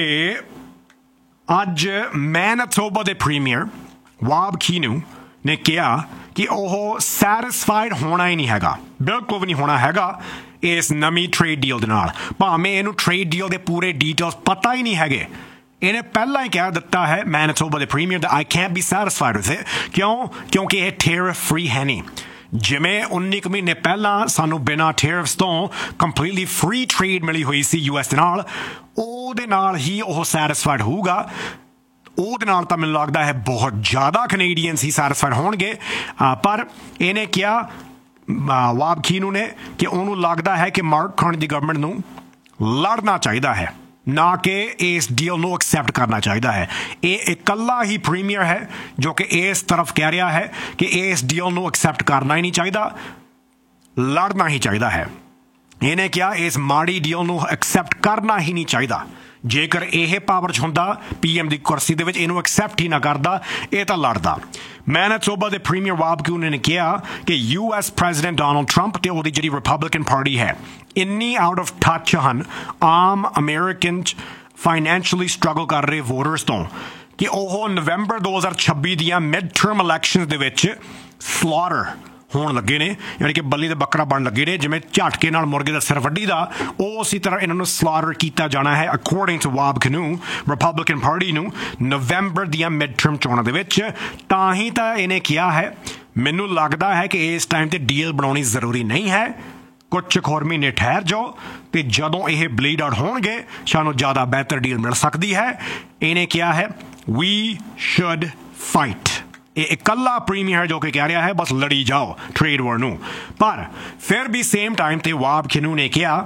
ਅੱਜ ਮੈਨੀਟੋਬਾ ਦੇ ਪ੍ਰੀਮੀਅਰ ਵਾਬ ਕੀਨੂ ਨੇ ਕਿਹਾ ਕਿ ਉਹ ਸੈਟਿਸਫਾਈਡ ਹੋਣਾ ਹੀ ਨਹੀਂ ਹੈਗਾ, ਬਿਲਕੁਲ ਵੀ ਨਹੀਂ ਹੋਣਾ ਹੈਗਾ ਇਸ ਨਵੀਂ ਟ੍ਰੇਡ ਡੀਲ ਦੇ ਨਾਲ। ਭਾਵੇਂ ਇਹਨੂੰ ਟ੍ਰੇਡ ਡੀਲ ਦੇ ਪੂਰੇ ਡੀਟੇਲਸ ਪਤਾ ਹੀ ਨਹੀਂ ਹੈਗੇ, ਇਹਨੇ ਪਹਿਲਾਂ ਹੀ ਕਹਿ ਦਿੱਤਾ ਹੈ ਮੈਨੀਟੋਬਾ ਦੇ premier the I can't B satisfied with it. ਕਿਉਂ? ਕਿਉਂਕਿ ਇਹ ਟੈਰਿਫ ਫ੍ਰੀ ਹੈ ਨਹੀਂ। ਜਿਵੇਂ ਉੱਨੀ ਕੁ ਮਹੀਨੇ ਪਹਿਲਾਂ ਸਾਨੂੰ ਬਿਨਾਂ ਟੈਰਿਫਸ ਤੋਂ ਕੰਪਲੀਟਲੀ ਫ੍ਰੀ ਟ੍ਰੇਡ ਮਿਲੀ ਹੋਈ ਸੀ ਯੂ ਐਸ ਦੇ ਨਾਲ, ਉਹਦੇ ਨਾਲ ਹੀ ਉਹ ਸੈਟਿਸਫਾਈਡ ਹੋਊਗਾ। ਉਹਦੇ ਨਾਲ ਤਾਂ ਮੈਨੂੰ ਲੱਗਦਾ ਹੈ ਬਹੁਤ ਜ਼ਿਆਦਾ ਕੈਨੇਡੀਅਨਸ ਹੀ ਸੈਟਿਸਫਾਈਡ ਹੋਣਗੇ। ਪਰ ਇਹਨੇ ਕਿਹਾ ਵਾਬ ਕੀਨੂ ਨੇ ਕਿ ਉਹਨੂੰ ਲੱਗਦਾ ਹੈ ਕਿ ਮਾਰਕ ਕਾਰਨੀ ਦੀ ਗਵਰਨਮੈਂਟ ਨੂੰ ਲੜਨਾ ਚਾਹੀਦਾ ਹੈ, ਨਾ ਕਿ ਇਸ ਡੀਲ ਨੂੰ ਐਕਸੈਪਟ ਕਰਨਾ ਚਾਹੀਦਾ ਹੈ। ਇਹ ਇਕੱਲਾ ਹੀ ਪ੍ਰੀਮੀਅਰ ਹੈ ਜੋ ਕਿ ਇਸ ਤਰਫ ਕਹਿ ਰਿਹਾ ਹੈ ਕਿ ਇਸ ਡੀਲ ਨੂੰ ਐਕਸੈਪਟ ਕਰਨਾ ਹੀ ਨਹੀਂ ਚਾਹੀਦਾ, ਲੜਨਾ ਹੀ ਚਾਹੀਦਾ ਹੈ। ਇਹਨੇ ਕਿਹਾ ਇਸ ਮਾੜੀ ਡੀਲ ਨੂੰ ਐਕਸੈਪਟ ਕਰਨਾ ਹੀ ਨਹੀਂ ਚਾਹੀਦਾ। ਜੇਕਰ ਇਹ ਪਾਵਰ 'ਚ ਹੁੰਦਾ ਪੀ ਐਮ ਦੀ ਕੁਰਸੀ ਦੇ ਵਿੱਚ, ਇਹਨੂੰ ਐਕਸੈਪਟ ਹੀ ਨਾ ਕਰਦਾ, ਇਹ ਤਾਂ ਲੜਦਾ। ਮੈਨੀਟੋਬਾ ਦੇ ਪ੍ਰੀਮੀਅਰ ਵਾਬ ਕੀਨੂ ਨੇ ਕਿਹਾ ਕਿ U S president Donald Trump ਤੇ ਉਹਦੀ ਜਿਹੜੀ ਰਿਪਬਲਿਕਨ ਪਾਰਟੀ ਹੈ ਇੰਨੀ ਆਊਟ ਆਫ ਟੱਚ ਹਨ ਆਮ ਅਮਰੀਕਨ ਫਾਈਨੈਂਸ਼ੀਅਲੀ ਸਟਰਗਲ ਕਰ ਰਹੇ ਵੋਟਰਸ ਤੋਂ ਕਿ ਉਹ ਨਵੰਬਰ ਦੋ ਹਜ਼ਾਰ ਛੱਬੀ ਦੀਆਂ ਮਿਡ ਟਰਮ ਇਲੈਕਸ਼ਨ ਦੇ ਵਿੱਚ ਸਲੌਟਰ ਹੋਣ ਲੱਗੇ ਨੇ, ਯਾਨੀ ਕਿ ਬੱਲੀ ਦੇ ਬੱਕਰਾ ਬਣ ਲੱਗੇ ਨੇ। ਜਿਵੇਂ ਝਟਕੇ ਨਾਲ ਮੁਰਗੇ ਦਾ ਸਿਰ ਵੱਢੀ ਦਾ, ਉਹ ਉਸੇ ਤਰ੍ਹਾਂ ਇਹਨਾਂ ਨੂੰ ਸਲੌਟਰ ਕੀਤਾ ਜਾਣਾ ਹੈ according to ਵਾਬ Keenu Republican party ਨੂੰ ਨਵੰਬਰ ਦੀਆਂ ਮਿਡ ਟਰਮ ਚੋਣਾਂ ਦੇ ਵਿੱਚ। ਤਾਂ ਹੀ ਤਾਂ ਇਹਨੇ ਕਿਹਾ ਹੈ ਮੈਨੂੰ ਲੱਗਦਾ ਹੈ ਕਿ ਇਸ ਟਾਈਮ ਤੇ ਡੀਲ ਬਣਾਉਣੀ ਜ਼ਰੂਰੀ ਨਹੀਂ ਹੈ, ਕੁਝ ਹੋਰ ਮਹੀਨੇ ਠਹਿਰ ਜਾਓ ਤੇ ਜਦੋਂ ਇਹ ਬਲੀਡ ਆਊਟ ਹੋਣਗੇ ਸਾਨੂੰ ਜ਼ਿਆਦਾ ਬਿਹਤਰ ਡੀਲ ਮਿਲ ਸਕਦੀ ਹੈ। ਇਹਨੇ ਕਿਹਾ ਹੈ ਵੀ ਸ਼ੁੱਡ ਫਾਈਟ। ਇਹ ਇਕੱਲਾ ਪ੍ਰੀਮੀਅਰ ਜੋ ਕਿ ਕਹਿ ਰਿਹਾ ਹੈ ਬਸ ਲੜੀ ਜਾਓ ਟ੍ਰੇਡ ਵਾਰ ਨੂੰ। ਪਰ ਫਿਰ ਵੀ ਸੇਮ ਟਾਈਮ ਤੇ ਵਾਬ ਖਿਨੂ ਨੇ ਕਿਹਾ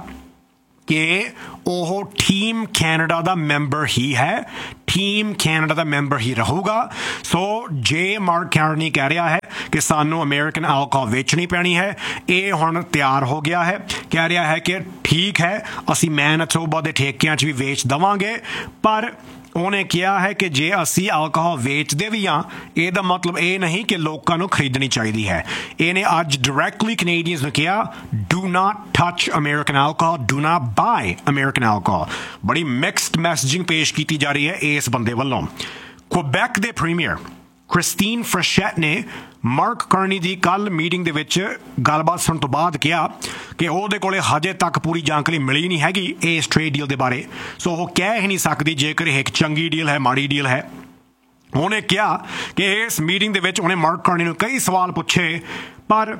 ਕਿ ਉਹ ਟੀਮ ਕੈਨੇਡਾ ਦਾ ਮੈਂਬਰ ਹੀ ਹੈ, ਟੀਮ ਕੈਨੇਡਾ ਦਾ ਮੈਂਬਰ ਹੀ ਰਹੂਗਾ। ਸੋ ਜੇ ਮਾਰਕ ਕਾਰਨੀ ਕਹਿ ਰਿਹਾ ਹੈ ਕਿ ਸਾਨੂੰ ਅਮਰੀਕਨ ਐਲਕੋਹਲ ਵੇਚਣੀ ਪੈਣੀ ਹੈ, ਇਹ ਹੁਣ ਤਿਆਰ ਹੋ ਗਿਆ ਹੈ, ਕਹਿ ਰਿਹਾ ਹੈ ਕਿ ਠੀਕ ਹੈ ਅਸੀਂ ਮੈਨੀਟੋਬਾ ਦੇ ਠੇਕਿਆਂ 'ਚ ਵੀ ਵੇਚ ਦੇਵਾਂਗੇ, ਪਰ ਉਹਨੇ ਕਿਹਾ ਹੈ ਕਿ ਜੇ ਅਸੀਂ ਐਲਕੋਹਲ ਵੇਚਦੇ ਵੀ ਹਾਂ ਇਹਦਾ ਮਤਲਬ ਇਹ ਨਹੀਂ ਕਿ ਲੋਕਾਂ ਨੂੰ ਖਰੀਦਣੀ ਚਾਹੀਦੀ ਹੈ। ਇਹਨੇ ਅੱਜ ਡਾਇਰੈਕਟਲੀ ਕੈਨੇਡੀਅਨਸ ਨੂੰ ਕਿਹਾ do not touch American alcohol, do not bye American alcohol. ਬੜੀ ਮਿਕਸਡ ਮੈਸੇਜਿੰਗ ਪੇਸ਼ ਕੀਤੀ ਜਾ ਰਹੀ ਹੈ ਇਸ ਬੰਦੇ ਵੱਲੋਂ। ਕੁਬੈਕ ਦੇ ਪ੍ਰੀਮੀਅਰ ਕ੍ਰਿਸਟੀਨ ਫਰੈਸ਼ੈਟ ਨੇ ਮਾਰਕ ਕਾਰਨੀ ਦੀ ਕੱਲ ਮੀਟਿੰਗ ਦੇ ਵਿੱਚ ਗੱਲਬਾਤ ਸੁਣਨ ਤੋਂ ਬਾਅਦ ਕਿਹਾ ਕਿ ਉਹਦੇ ਕੋਲੇ ਹਜੇ ਤੱਕ ਪੂਰੀ ਜਾਣਕਾਰੀ ਮਿਲੀ ਨਹੀਂ ਹੈਗੀ ਇਸ ਟ੍ਰੇਡ ਡੀਲ ਦੇ ਬਾਰੇ, ਸੋ ਉਹ ਕਹਿ ਹੀ ਨਹੀਂ ਸਕਦੀ ਜੇਕਰ ਇਹ ਇੱਕ ਚੰਗੀ ਡੀਲ ਹੈ ਮਾੜੀ ਡੀਲ ਹੈ। ਉਹਨੇ ਕਿਹਾ ਕਿ ਇਸ ਮੀਟਿੰਗ ਦੇ ਵਿੱਚ ਉਹਨੇ ਮਾਰਕ ਕਾਰਨੀ ਨੂੰ ਕਈ ਸਵਾਲ ਪੁੱਛੇ ਪਰ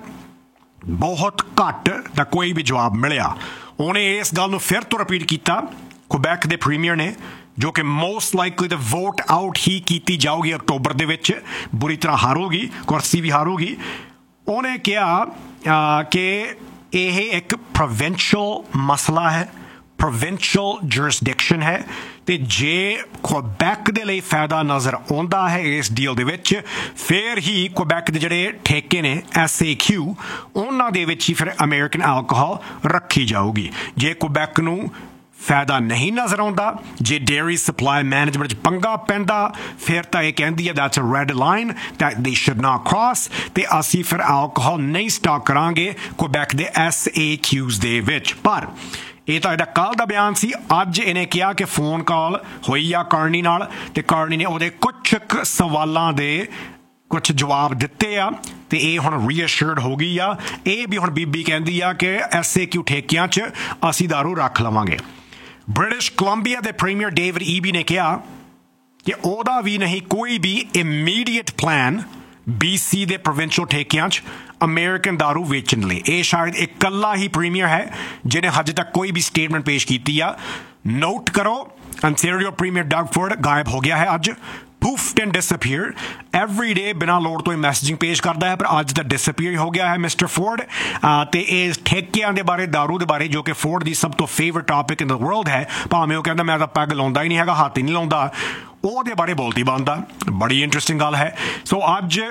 ਬਹੁਤ ਘੱਟ ਦਾ ਕੋਈ ਵੀ ਜਵਾਬ ਮਿਲਿਆ। ਉਹਨੇ ਇਸ ਗੱਲ ਨੂੰ ਫਿਰ ਤੋਂ ਰਿਪੀਟ ਕੀਤਾ ਕੁਬੈਕ ਦੇ ਪ੍ਰੀਮੀਅਰ ਨੇ, ਜੋ ਕਿ ਮੋਸਟ ਲਾਈਕਲੀ ਤਾਂ ਵੋਟ ਆਊਟ ਹੀ ਕੀਤੀ ਜਾਊਗੀ ਅਕਤੂਬਰ ਦੇ ਵਿੱਚ, ਬੁਰੀ ਤਰ੍ਹਾਂ ਹਾਰੂਗੀ, ਕੁਰਸੀ ਵੀ ਹਾਰੂਗੀ। ਉਹਨੇ ਕਿਹਾ ਕਿ ਇਹ ਇੱਕ ਪ੍ਰੋਵਿੰਸ਼ੀਅਲ ਮਸਲਾ ਹੈ, ਪ੍ਰੋਵਿੰਸ਼ੀਅਲ ਜੁਰਿਸਡਿਕਸ਼ਨ ਹੈ, ਤੇ ਜੇ ਕੁਬੈਕ ਦੇ ਲਈ ਫਾਇਦਾ ਨਜ਼ਰ ਆਉਂਦਾ ਹੈ ਇਸ ਡੀਲ ਦੇ ਵਿੱਚ ਫਿਰ ਹੀ ਕੁਬੈਕ ਦੇ ਜਿਹੜੇ ਠੇਕੇ ਨੇ ਐਸ ਏ ਕਿਊ ਉਹਨਾਂ ਦੇ ਵਿੱਚ ਹੀ ਫਿਰ ਅਮਰੀਕਨ ਐਲਕੋਹਲ ਰੱਖੀ ਜਾਊਗੀ। ਜੇ ਕੁਬੈਕ ਨੂੰ ਫਾਇਦਾ ਨਹੀਂ ਨਜ਼ਰ ਆਉਂਦਾ, ਜੇ ਡੇਅਰੀ ਸਪਲਾਈ ਮੈਨੇਜਮੈਂਟ 'ਚ ਪੰਗਾ ਪੈਂਦਾ, ਫਿਰ ਤਾਂ ਇਹ ਕਹਿੰਦੀ ਹੈ that's a red line that ਦੇ ਸ਼ੁੱਡ ਨਾਟ ਕ੍ਰਾਸ, ਤੇ ਅਸੀਂ ਫਿਰ ਐਲਕੋਹਲ ਨਹੀਂ ਸਟਾਕ ਕਰਾਂਗੇ ਕੁਬੈਕ ਦੇ ਐਸ ਏ ਕਿਊਜ਼ ਦੇ ਵਿੱਚ। ਪਰ ਇਹ ਤਾਂ ਇਹਦਾ ਕੱਲ੍ਹ ਦਾ ਬਿਆਨ ਸੀ। ਅੱਜ ਇਹਨੇ ਕਿਹਾ ਕਿ ਫੋਨ ਕਾਲ ਹੋਈ ਆ ਕਾਰਨੀ ਨਾਲ ਤੇ ਕਾਰਨੀ ਨੇ ਉਹਦੇ ਕੁਝ ਕੁ ਸਵਾਲਾਂ ਦੇ ਕੁਝ ਜਵਾਬ ਦਿੱਤੇ ਆ ਤੇ ਇਹ ਹੁਣ ਰੀਅਸ਼ੋਰਡ ਹੋ ਗਈ ਆ। ਇਹ ਵੀ ਹੁਣ ਬੀਬੀ ਕਹਿੰਦੀ ਆ ਕਿ ਐਸ ਏ ਕਿਊ ਠੇਕਿਆਂ 'ਚ ਅਸੀਂ ਦਾਰੂ ਰੱਖ ਲਵਾਂਗੇ। ਬ੍ਰਿਟਿਸ਼ ਕੋਲੰਬੀਆ ਦੇ ਪ੍ਰੀਮੀਅਰ ਡੇਵਿਡ ਈਬੀ ਨੇ ਕਿਹਾ ਕਿ ਉਹਦਾ ਵੀ ਨਹੀਂ ਕੋਈ ਵੀ ਇਮੀਡੀਏਟ ਪਲਾਨ ਬੀ ਸੀ ਦੇ ਪ੍ਰੋਵਿੰਸ਼ੀਅਲ ਠੇਕਿਆਂ 'ਚ ਅਮਰੀਕਨ ਦਾਰੂ ਵੇਚਣ ਲਈ। ਇਹ ਸ਼ਾਇਦ ਇਕੱਲਾ ਹੀ ਪ੍ਰੀਮੀਅਰ ਹੈ ਜਿਹਨੇ ਹਜੇ ਤੱਕ ਕੋਈ ਵੀ ਸਟੇਟਮੈਂਟ ਪੇਸ਼ ਕੀਤੀ ਆ। ਨੋਟ ਕਰੋ ਅੰਟੈਰੀਓ ਪ੍ਰੀਮੀਅਰ ਡਗ ਫੋਰਡ ਗਾਇਬ ਹੋ ਗਿਆ ਹੈ ਅੱਜ, poofed and disappeared। Every day ਬਿਨਾਂ ਲੋੜ ਤੋਂ ਮੈਸੇਜਿੰਗ ਪੇਸ਼ ਕਰਦਾ ਹੈ ਪਰ ਅੱਜ ਤਾਂ ਡਿਸਅਪੀਅਰ ਹੋ ਗਿਆ ਹੈ ਮਿਸਟਰ ਫੋਰਡ। ਤੇ ਇਸ ਠੇਕਿਆਂ ਦੇ ਬਾਰੇ, ਦਾਰੂ ਦੇ ਬਾਰੇ, ਜੋ ਕਿ ਫੋਰਡ ਦੀ ਸਭ ਤੋਂ favourite topic in the world ਹੈ, ਭਾਵੇਂ ਉਹ ਕਹਿੰਦਾ ਮੈਂ ਤਾਂ ਪੈਗ ਲਾਉਂਦਾ ਹੀ ਨਹੀਂ ਹੈਗਾ, ਹੱਥ ਹੀ ਨਹੀਂ ਲਾਉਂਦਾ, ਉਹਦੇ ਬਾਰੇ ਬੋਲਤੀ ਬਣਦਾ। ਬੜੀ ਇੰਟਰਸਟਿੰਗ ਗੱਲ ਹੈ। ਸੋ ਅੱਜ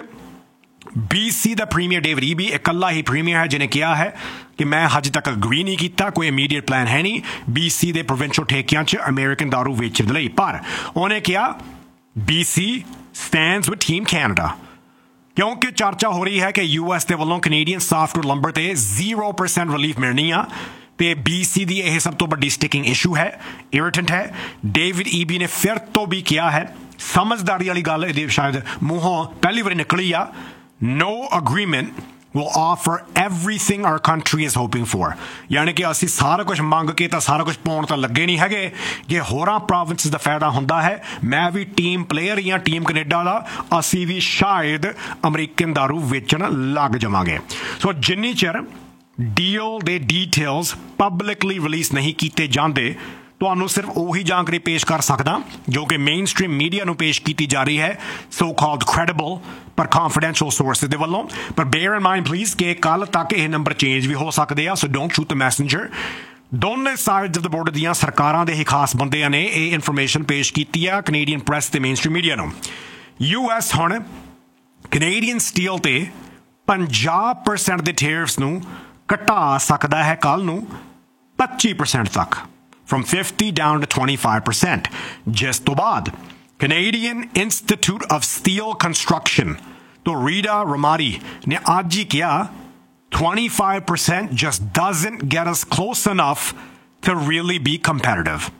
ਬੀ ਸੀ ਦਾ ਪ੍ਰੀਮੀਅਰ ਡੇਵਿਡ ਈਬੀ ਇਕੱਲਾ ਹੀ ਪ੍ਰੀਮੀਅਰ ਹੈ ਜਿਹਨੇ ਕਿਹਾ ਹੈ ਕਿ ਮੈਂ ਹਜੇ ਤੱਕ ਅਗਰੀ ਨਹੀਂ ਕੀਤਾ, ਕੋਈ ਇਮੀਡੀਏਟ ਪਲਾਨ ਹੈ ਨਹੀਂ ਬੀ ਸੀ ਦੇ ਪ੍ਰੋਵਿੰਸ਼ੀਅਲ ਠੇਕਿਆਂ 'ਚ ਅਮਰੀਕਨ ਦਾਰੂ ਵੇਚਣ ਦੇ ਲਈ। ਪਰ ਉਹਨੇ ਕਿਹਾ B C stands with Team Canada, ਕਿਉਂਕਿ ਚਰਚਾ ਹੋ ਰਹੀ ਹੈ ਕਿ ਯੂ ਐਸ ਦੇ ਵੱਲੋਂ ਕੈਨੇਡੀਅਨ ਸਾਫਟਵੇਅਰ ਲੰਬਰ ਤੇ ਜ਼ੀਰੋ ਪਰਸੈਂਟ ਰਿਲੀਫ ਮਿਲਣੀ ਆ ਤੇ ਬੀ ਸੀ ਦੀ ਇਹ ਸਭ ਤੋਂ ਵੱਡੀ ਸਟਿਕਿੰਗ ਇਸ਼ੂ ਹੈ, ਇਰੀਟੈਂਟ ਹੈ। ਡੇਵਿਡ ਈਬੀ ਨੇ ਫਿਰ ਤੋਂ ਵੀ ਕਿਹਾ ਹੈ, ਸਮਝਦਾਰੀ ਵਾਲੀ ਗੱਲ ਇਹਦੇ ਸ਼ਾਇਦ ਮੂੰਹੋਂ ਪਹਿਲੀ ਵਾਰੀ ਨਿਕਲੀ ਆ, no agreement will offer everything our country is hoping for। ਯਾਨੀ ਕਿ ਅਸੀਂ ਸਾਰਾ ਕੁਝ ਮੰਗ ਕੇ ਤਾਂ ਸਾਰਾ ਕੁਝ ਪਾਉਣ ਤਾਂ ਲੱਗੇ ਨਹੀਂ ਹੈਗੇ। ਜੇ ਹੋਰਾਂ ਪ੍ਰੋਵਿੰਸਿਸ ਦਾ ਫਾਇਦਾ ਹੁੰਦਾ ਹੈ, ਮੈਂ ਵੀ ਟੀਮ ਪਲੇਅਰ ਜਾਂ ਟੀਮ ਕੈਨੇਡਾ ਦਾ, ਅਸੀਂ ਵੀ ਸ਼ਾਇਦ ਅਮਰੀਕਨ ਦਾਰੂ ਵੇਚਣ ਲੱਗ ਜਾਵਾਂਗੇ। ਸੋ ਜਿੰਨੀ ਚਿਰ ਡੀਲ ਦੇ ਡੀਟੇਲਸ ਪਬਲਿਕਲੀ ਰਿਲੀਜ਼ ਨਹੀਂ ਕੀਤੇ ਜਾਂਦੇ, ਤੁਹਾਨੂੰ ਸਿਰਫ ਉਹੀ ਜਾਣਕਾਰੀ ਪੇਸ਼ ਕਰ ਸਕਦਾ ਜੋ ਕਿ ਮੇਨ ਸਟ੍ਰੀਮ ਮੀਡੀਆ ਨੂੰ ਪੇਸ਼ ਕੀਤੀ ਜਾ ਰਹੀ ਹੈ, ਸੋ ਕਾਲਡ ਕ੍ਰੈਡੀਬਲ ਪਰ ਕੌਨਫੀਡੈਂਸ਼ੀਅਲ ਸੋਰਸਿਸ ਦੇ ਵੱਲੋਂ। ਪਰ ਬੇਅਰ ਇਨ ਮਾਈਂਡ ਪਲੀਜ਼ ਕਿ ਕੱਲ ਤੱਕ ਇਹ ਨੰਬਰ ਚੇਂਜ ਵੀ ਹੋ ਸਕਦੇ ਆ, ਸੋ ਡੋਂਟ ਸ਼ੂਟ ਦ ਮੈਸੇਂਜਰ। ਦੋਨੇ ਸਾਈਡਸ ਆਫ ਦ ਬੋਰਡਰ ਦੀਆਂ ਸਰਕਾਰਾਂ ਦੇ ਹੀ ਖਾਸ ਬੰਦਿਆਂ ਨੇ ਇਹ ਇਨਫੋਰਮੇਸ਼ਨ ਪੇਸ਼ ਕੀਤੀ ਆ ਕੈਨੇਡੀਅਨ ਪ੍ਰੈਸ ਤੇ ਮੇਨ ਸਟ੍ਰੀਮ ਮੀਡੀਆ ਨੂੰ। ਯੂ ਐਸ ਹੁਣ ਕੈਨੇਡੀਅਨ ਸਟੀਲ ਤੇ ਪੰਜਾਹ ਪਰਸੈਂਟ ਦੇ ਟੈਰਿਫਸ ਨੂੰ ਘਟਾ ਸਕਦਾ ਹੈ ਕੱਲ ਨੂੰ ਪੱਚੀ ਪਰਸੈਂਟ ਤੱਕ, from fifty down to twenty-five percent। ਜਿਸ ਤੋਂ ਬਾਅਦ Canadian Institute of Steel Construction ਤੋਂ ਰੀਡਾ ਰਮਾਰੀ ਨੇ ਅੱਜ ਹੀ ਕਿਹਾ twenty-five percent just doesn't get us close enough to really be competitive।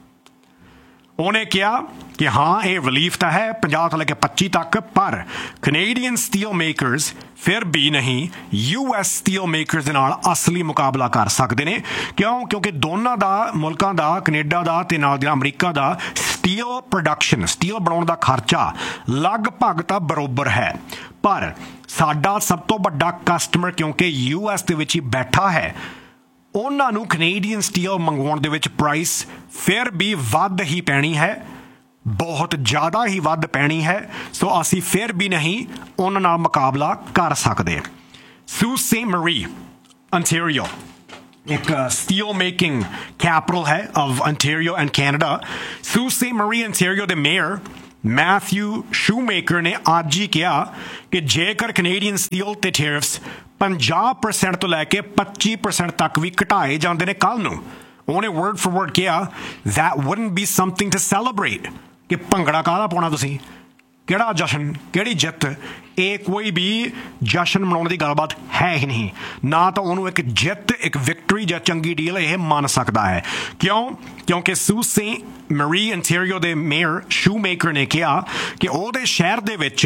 ਉਹਨੇ ਕਿਹਾ ਕਿ ਹਾਂ ਇਹ ਰਿਲੀਫ ਤਾਂ ਹੈ ਪੰਜਾਹ ਤੋਂ ਲੈ ਕੇ ਪੱਚੀ ਤੱਕ, ਪਰ ਕੈਨੇਡੀਅਨ ਸਟੀਲ ਮੇਕਰਸ ਫਿਰ ਵੀ ਨਹੀਂ ਯੂ ਐਸ ਸਟੀਲ ਮੇਕਰਸ ਦੇ ਨਾਲ ਅਸਲੀ ਮੁਕਾਬਲਾ ਕਰ ਸਕਦੇ ਨੇ। ਕਿਉਂ? ਕਿਉਂਕਿ ਦੋਨਾਂ ਦਾ, ਮੁਲਕਾਂ ਦਾ, ਕੈਨੇਡਾ ਦਾ ਤੇ ਨਾਲ ਦੀ ਅਮਰੀਕਾ ਦਾ ਸਟੀਲ ਪ੍ਰੋਡਕਸ਼ਨ, ਸਟੀਲ ਬਣਾਉਣ ਦਾ ਖਰਚਾ ਲਗਭਗ ਤਾਂ ਬਰੋਬਰ ਹੈ, ਪਰ ਸਾਡਾ ਸਭ ਤੋਂ ਵੱਡਾ ਕਸਟਮਰ ਕਿਉਂਕਿ ਯੂ ਐਸ ਦੇ ਵਿੱਚ ਹੀ ਬੈਠਾ ਹੈ, ਉਹਨਾਂ ਨੂੰ ਕੈਨੇਡੀਅਨ ਸਟੀਲ ਮੰਗਵਾਉਣ ਦੇ ਵਿੱਚ ਪ੍ਰਾਈਸ ਫਿਰ ਵੀ ਵੱਧ ਹੀ ਪੈਣੀ ਹੈ, ਬਹੁਤ ਜ਼ਿਆਦਾ ਹੀ ਵੱਧ ਪੈਣੀ ਹੈ। ਸੋ ਅਸੀਂ ਫਿਰ ਵੀ ਨਹੀਂ ਉਹਨਾਂ ਨਾਲ ਮੁਕਾਬਲਾ ਕਰ ਸਕਦੇ। Sault Ste. Marie, Ontario, ਇੱਕ ਸਟੀਲ ਮੇਕਿੰਗ ਕੈਪੀਟਲ ਹੈ of Ontario and Canada। Sault Ste. Marie, Ontario ਦੇ ਮੇਅਰ ਮੈਥਿਊ ਸ਼ੂਮੇਕਰ ਨੇ ਅੱਜ ਹੀ ਕਿਹਾ ਕਿ ਜੇਕਰ ਕੈਨੇਡੀਅਨ ਸਟੀਲ ਤੇ ਟੈਰਿਫਸ ਪੰਜਾਹ ਪਰਸੈਂਟ ਤੋਂ ਲੈ ਕੇ ਪੱਚੀ ਪਰਸੈਂਟ ਤੱਕ ਵੀ ਘਟਾਏ ਜਾਂਦੇ ਨੇ ਕੱਲ੍ਹ ਨੂੰ, ਉਹਨੇ ਵਰਡ ਫॉर ਵਰਡ ਕਿਹਾ that wouldn't be something to celebrate, ਕਿ ਭੰਗੜਾ ਕਾਹਦਾ ਪਾਉਣਾ ਤੁਸੀਂ, ਕਿਹੜਾ ਜਸ਼ਨ, ਕਿਹੜੀ ਜਿੱਤ, ਇਹ ਕੋਈ ਵੀ ਜਸ਼ਨ ਮਨਾਉਣ ਦੀ ਗੱਲਬਾਤ ਹੈ ਹੀ ਨਹੀਂ। ਨਾ ਤਾਂ ਉਹਨੂੰ ਇੱਕ ਜਿੱਤ, ਇੱਕ ਵਿਕਟਰੀ ਜਾਂ ਚੰਗੀ ਡੀਲ ਇਹ ਮੰਨ ਸਕਦਾ ਹੈ। ਕਿਉਂ? ਕਿਉਂਕਿ Sault Ste. Marie, Ontario ਦੇ ਮੇਅਰ ਸ਼ੂਮੇਕਰ ਨੇ ਕਿਹਾ ਕਿ ਉਹਦੇ ਸ਼ਹਿਰ ਦੇ ਵਿੱਚ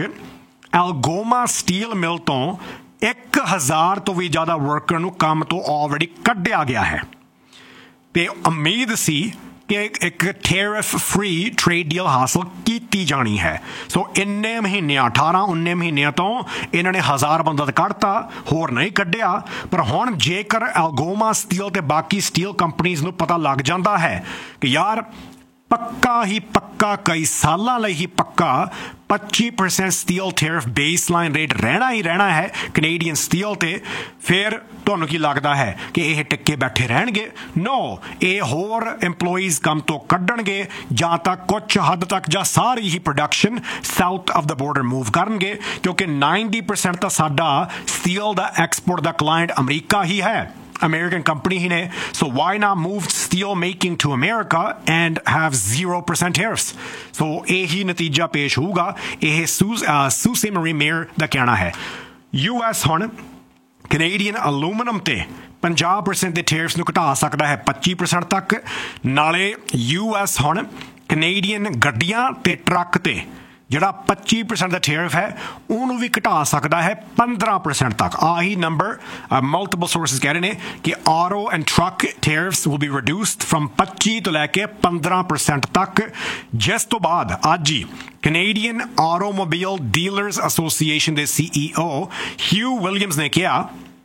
ਐਲਗੋਮਾ ਸਟੀਲ ਮਿਲ ਤੋਂ ਇੱਕ ਹਜ਼ਾਰ ਤੋਂ ਵੀ ਜ਼ਿਆਦਾ ਵਰਕਰ ਨੂੰ ਕੰਮ ਤੋਂ ਆਲਰੇਡੀ ਕੱਢਿਆ ਗਿਆ ਹੈ ਤੇ ਉਮੀਦ ਸੀ ਕਿ ਇੱਕ ਟੈਰਿਫ ਫ੍ਰੀ ਟ੍ਰੇਡ ਡੀਲ ਹਾਸਲ ਕੀਤੀ ਜਾਣੀ ਹੈ। ਸੋ ਇੰਨੇ ਮਹੀਨਿਆਂ ਅਠਾਰਾਂ ਉੱਨੀ ਮਹੀਨਿਆਂ ਤੋਂ ਇਹਨਾਂ ਨੇ ਹਜ਼ਾਰ ਬੰਦਾ ਤਾਂ ਕੱਢਤਾ, ਹੋਰ ਨਹੀਂ ਕੱਢਿਆ। ਪਰ ਹੁਣ ਜੇਕਰ ਐਲਗੋਮਾ ਸਟੀਲ ਤੇ ਬਾਕੀ ਸਟੀਲ ਕੰਪਨੀਜ਼ ਨੂੰ ਪਤਾ ਲੱਗ ਜਾਂਦਾ ਹੈ ਕਿ ਯਾਰ ਪੱਕਾ ਹੀ ਪੱਕਾ ਕਈ ਸਾਲਾਂ ਲਈ ਹੀ ਪੱਕਾ ਪੱਚੀ percent steel tariff baseline rate ਰਹਿਣਾ ਹੀ ਰਹਿਣਾ ਹੈ ਕੈਨੇਡੀਅਨ ਸਟੀਲ ਤੇ, ਫਿਰ ਤੁਹਾਨੂੰ ਕੀ ਲੱਗਦਾ ਹੈ ਕਿ ਇਹ ਟਿੱਕੇ ਬੈਠੇ ਰਹਿਣਗੇ? ਨੋ, ਇਹ ਹੋਰ EMPLOYEES ਕੰਮ ਤੋਂ ਕੱਢਣਗੇ ਜਾਂ ਤਾਂ ਕੁਝ ਹੱਦ ਤੱਕ ਜਾਂ ਸਾਰੀ ਹੀ production south of the border move ਕਰਨਗੇ, ਕਿਉਂਕਿ ਨਾਈਨਟੀ ਪਰਸੈਂਟ ਤਾਂ ਸਾਡਾ ਸਟੀਲ ਦਾ ਐਕਸਪੋਰਟ ਦਾ ਕਲਾਇੰਟ ਅਮਰੀਕਾ ਹੀ ਹੈ, American company ਹੀ ਨੇ। So why not move steel making to America and have zero percent tariffs? So ਇਹੀ ਨਤੀਜਾ ਪੇਸ਼ ਹੋਊਗਾ। ਇਹ Sault Ste. Marie ਮੇਅਰ ਦਾ ਕਹਿਣਾ ਹੈ। ਯੂ ਐਸ ਹੁਣ ਕੈਨੇਡੀਅਨ ਅਲੂਮੀਨੀਅਮ ਤੇ ਪੰਜਾਹ ਪਰਸੈਂਟ ਦੇ ਟੈਰਿਫਸ ਨੂੰ ਘਟਾ ਸਕਦਾ ਹੈ ਪੱਚੀ ਪਰਸੈਂਟ ਤੱਕ। ਨਾਲੇ ਯੂ ਐਸ ਹੁਣ ਕੈਨੇਡੀਅਨ ਗੱਡੀਆਂ ਤੇ ਟਰੱਕ ਤੇ ਜਿਹੜਾ ਪੱਚੀ ਪਰਸੈਂਟ ਦਾ ਟੈਰਿਫ ਹੈ ਉਹਨੂੰ ਵੀ ਘਟਾ ਸਕਦਾ ਹੈ ਪੰਦਰਾਂ ਪਰਸੈਂਟ ਤੱਕ। ਆਹੀ ਨੰਬਰ ਮਲਟੀਪਲ ਸੋਰਸਿਸ ਕਹਿ ਰਹੇ ਨੇ ਕਿ auto and truck tariffs will be ਰਿਡਿਊਸਡ firm ਪੱਚੀ ਤੋਂ ਲੈ ਕੇ ਪੰਦਰਾਂ ਪਰਸੈਂਟ ਤੱਕ। ਜਿਸ ਤੋਂ ਬਾਅਦ ਅੱਜ ਹੀ ਕੈਨੇਡੀਅਨ ਆਟੋਮੋਬਾਈਲ ਡੀਲਰਸ ਐਸੋਸੀਏਸ਼ਨ ਦੇ ਸੀ ਈ ਓ ਹਿਊ ਵਿਲੀਅਮਸ ਨੇ ਕਿਹਾ,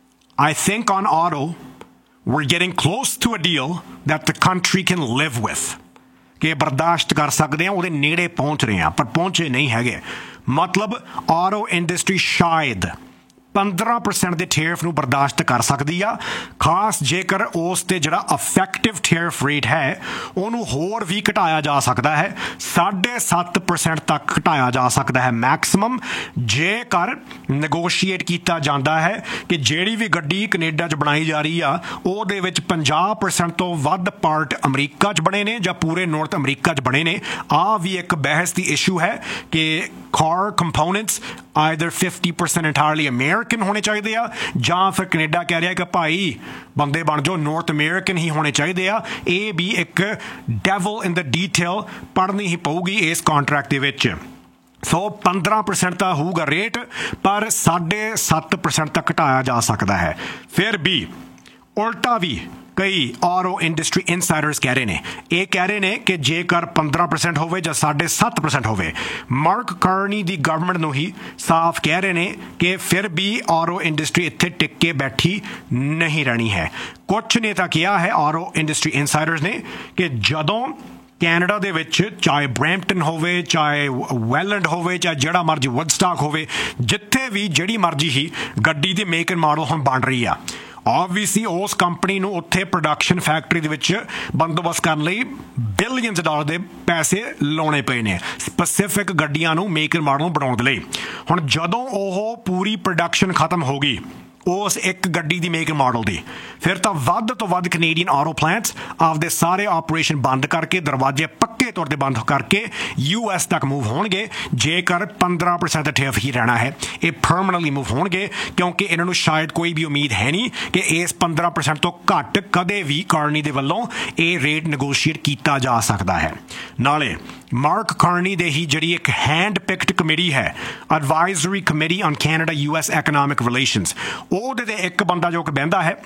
I think on auto we're getting close to a deal that the country can live with, ਕਿ ਬਰਦਾਸ਼ਤ ਕਰ ਸਕਦੇ ਹਾਂ, ਉਹਦੇ ਨੇੜੇ ਪਹੁੰਚ ਰਹੇ ਹਾਂ ਪਰ ਪਹੁੰਚੇ ਨਹੀਂ ਹੈਗੇ। ਮਤਲਬ ਆਟੋ ਇੰਡਸਟਰੀ ਸ਼ਾਇਦ ਪੰਦਰਾਂ ਪਰਸੈਂਟ ਦੇ ਟੈਰਿਫ ਨੂੰ ਬਰਦਾਸ਼ਤ ਕਰ ਸਕਦੀ ਆ, ਖਾਸ ਜੇਕਰ ਉਸ ਤੇ ਜਿਹੜਾ ਇਫੈਕਟਿਵ ਟੈਰਿਫ ਰੇਟ ਹੈ ਉਹਨੂੰ ਹੋਰ ਵੀ ਘਟਾਇਆ ਜਾ ਸਕਦਾ ਹੈ, ਸਾਢੇ ਸੱਤ ਪਰਸੈਂਟ ਤੱਕ ਘਟਾਇਆ ਜਾ ਸਕਦਾ ਹੈ ਮੈਕਸਿਮਮ, ਜੇਕਰ ਨੈਗੋਸ਼ੀਏਟ ਕੀਤਾ ਜਾਂਦਾ ਹੈ ਕਿ ਜਿਹੜੀ ਵੀ ਗੱਡੀ ਕੈਨੇਡਾ 'ਚ ਬਣਾਈ ਜਾ ਰਹੀ ਆ ਉਹਦੇ ਵਿੱਚ ਪੰਜਾਹ ਪਰਸੈਂਟ ਤੋਂ ਵੱਧ ਪਾਰਟ ਅਮਰੀਕਾ 'ਚ ਬਣੇ ਨੇ ਜਾਂ ਪੂਰੇ ਨਾਰਥ ਅਮਰੀਕਾ 'ਚ ਬਣੇ ਨੇ। ਆਹ ਵੀ ਇੱਕ ਬਹਿਸ ਦੀ ਇਸ਼ੂ ਹੈ ਕਿ ਕਾਰ components either fifty percent entirely American ਹੋਣੇ ਚਾਹੀਦੇ ਆ ਜਾਂ ਫਿਰ ਕੈਨੇਡਾ ਕਹਿ ਰਿਹਾ ਕਿ ਭਾਈ ਬੰਦੇ ਬਣ ਜਾਓ ਨਾਰਥ ਅਮਰੀਕਨ ਹੀ ਹੋਣੇ ਚਾਹੀਦੇ ਆ। ਇਹ ਵੀ ਇੱਕ ਡੈਵਲ ਇਨ ਦ ਡੀਟੇਲ ਪੜ੍ਹਨੀ ਹੀ ਪਊਗੀ ਇਸ ਕੰਟਰੈਕਟ ਦੇ ਵਿੱਚ। ਸੋ ਪੰਦਰਾਂ ਪਰਸੈਂਟ ਤਾਂ ਹੋਊਗਾ ਰੇਟ, ਪਰ ਸਾਢੇ ਸੱਤ ਪਰਸੈਂਟ ਤੱਕ ਘਟਾਇਆ ਜਾ ਸਕਦਾ ਹੈ। ਫਿਰ ਵੀ ਉਲਟਾ ਵੀ ਕਈ ਆਟੋ ਇੰਡਸਟਰੀ ਇਨਸਾਈਡਰਸ ਕਹਿ ਰਹੇ ਨੇ, ਇਹ ਕਹਿ ਰਹੇ ਨੇ ਕਿ ਜੇਕਰ ਪੰਦਰਾਂ ਪਰਸੈਂਟ ਹੋਵੇ ਜਾਂ ਸਾਢੇ ਸੱਤ ਪਰਸੈਂਟ ਹੋਵੇ, ਮਾਰਕ ਕਾਰਨੀ ਦੀ ਗਵਰਨਮੈਂਟ ਨੂੰ ਹੀ ਸਾਫ਼ ਕਹਿ ਰਹੇ ਨੇ ਕਿ ਫਿਰ ਵੀ ਆਟੋ ਇੰਡਸਟਰੀ ਇੱਥੇ ਟਿਕ ਕੇ ਬੈਠੀ ਨਹੀਂ ਰਹਿਣੀ ਹੈ। ਕੁਝ ਨੇ ਤਾਂ ਕਿਹਾ ਹੈ ਆਟੋ ਇੰਡਸਟਰੀ ਇਨਸਾਈਡਰਸ ਨੇ ਕਿ ਜਦੋਂ ਕੈਨੇਡਾ ਦੇ ਵਿੱਚ ਚਾਹੇ ਬਰੈਂਪਟਨ ਹੋਵੇ, ਚਾਹੇ ਵੈਲੈਂਡ ਹੋਵੇ, ਚਾਹੇ ਜਿਹੜਾ ਮਰਜ਼ੀ ਵੁੱਡਸਟਾਕ ਹੋਵੇ, ਜਿੱਥੇ ਵੀ ਜਿਹੜੀ ਮਰਜ਼ੀ ਹੀ ਗੱਡੀ ਦੀ ਮੇਕ ਐਂਡ ਮਾਡਲ ਹੁਣ ਬਣ ਰਹੀ ਆ, obviously ਉਸ ਕੰਪਨੀ ਨੂੰ ਉੱਥੇ ਪ੍ਰੋਡਕਸ਼ਨ ਫੈਕਟਰੀ ਦੇ ਵਿੱਚ ਬੰਦੋਬਸਤ ਕਰਨ ਲਈ ਬਿਲੀਅਨਸ ਡਾਲਰ ਦੇ ਪੈਸੇ ਲਾਉਣੇ ਪਏ ਨੇ ਸਪੈਸੀਫਿਕ ਗੱਡੀਆਂ ਨੂੰ ਮੇਕ ਐਂਡ ਮਾਡਲ ਨੂੰ ਬਣਾਉਣ ਦੇ ਲਈ। ਹੁਣ ਜਦੋਂ ਉਹ ਪੂਰੀ ਪ੍ਰੋਡਕਸ਼ਨ ਖਤਮ ਹੋ ਗਈ ਉਸ ਇੱਕ ਗੱਡੀ ਦੀ ਮੇਕ ਮਾਡਲ ਦੀ, ਫਿਰ ਤਾਂ ਵੱਧ ਤੋਂ ਵੱਧ ਕੈਨੇਡੀਅਨ ਆਟੋ ਪਲਾਂਟਸ ਆਪਦੇ ਸਾਰੇ ਆਪਰੇਸ਼ਨ ਬੰਦ ਕਰਕੇ, ਦਰਵਾਜ਼ੇ ਪੱਕੇ ਤੌਰ ਤੇ ਬੰਦ ਕਰਕੇ ਯੂ ਐਸ ਤੱਕ ਮੂਵ ਹੋਣਗੇ। ਜੇਕਰ ਪੰਦਰਾਂ ਪਰਸੈਂਟ ਦਾ ਟੈਰਿਫ ਹੀ ਰਹਿਣਾ ਹੈ, ਇਹ ਪਰਮਾਨੈਂਟਲੀ ਮੂਵ ਹੋਣਗੇ, ਕਿਉਂਕਿ ਇਹਨਾਂ ਨੂੰ ਸ਼ਾਇਦ ਕੋਈ ਵੀ ਉਮੀਦ ਹੈ ਨਹੀਂ ਕਿ ਇਸ ਪੰਦਰਾਂ ਪਰਸੈਂਟ ਤੋਂ ਘੱਟ ਕਦੇ ਵੀ ਕਾਰਨੀ ਦੇ ਵੱਲੋਂ ਇਹ ਰੇਟ ਨੈਗੋਸ਼ੀਏਟ ਕੀਤਾ ਜਾ ਸਕਦਾ ਹੈ। ਨਾਲੇ ਮਾਰਕ ਕਾਰਨੀ ਦੇ ਹੀ ਜਿਹੜੀ ਇੱਕ ਹੈਂਡ ਪਿਕਡ ਕਮੇਟੀ ਹੈ, advisory committee on Canada U S ਐਕਨੋਮਿਕ relations, ਉਹਦੇ ਤੇ ਇੱਕ ਬੰਦਾ ਜੋ ਕਿ ਬਹਿੰਦਾ ਹੈ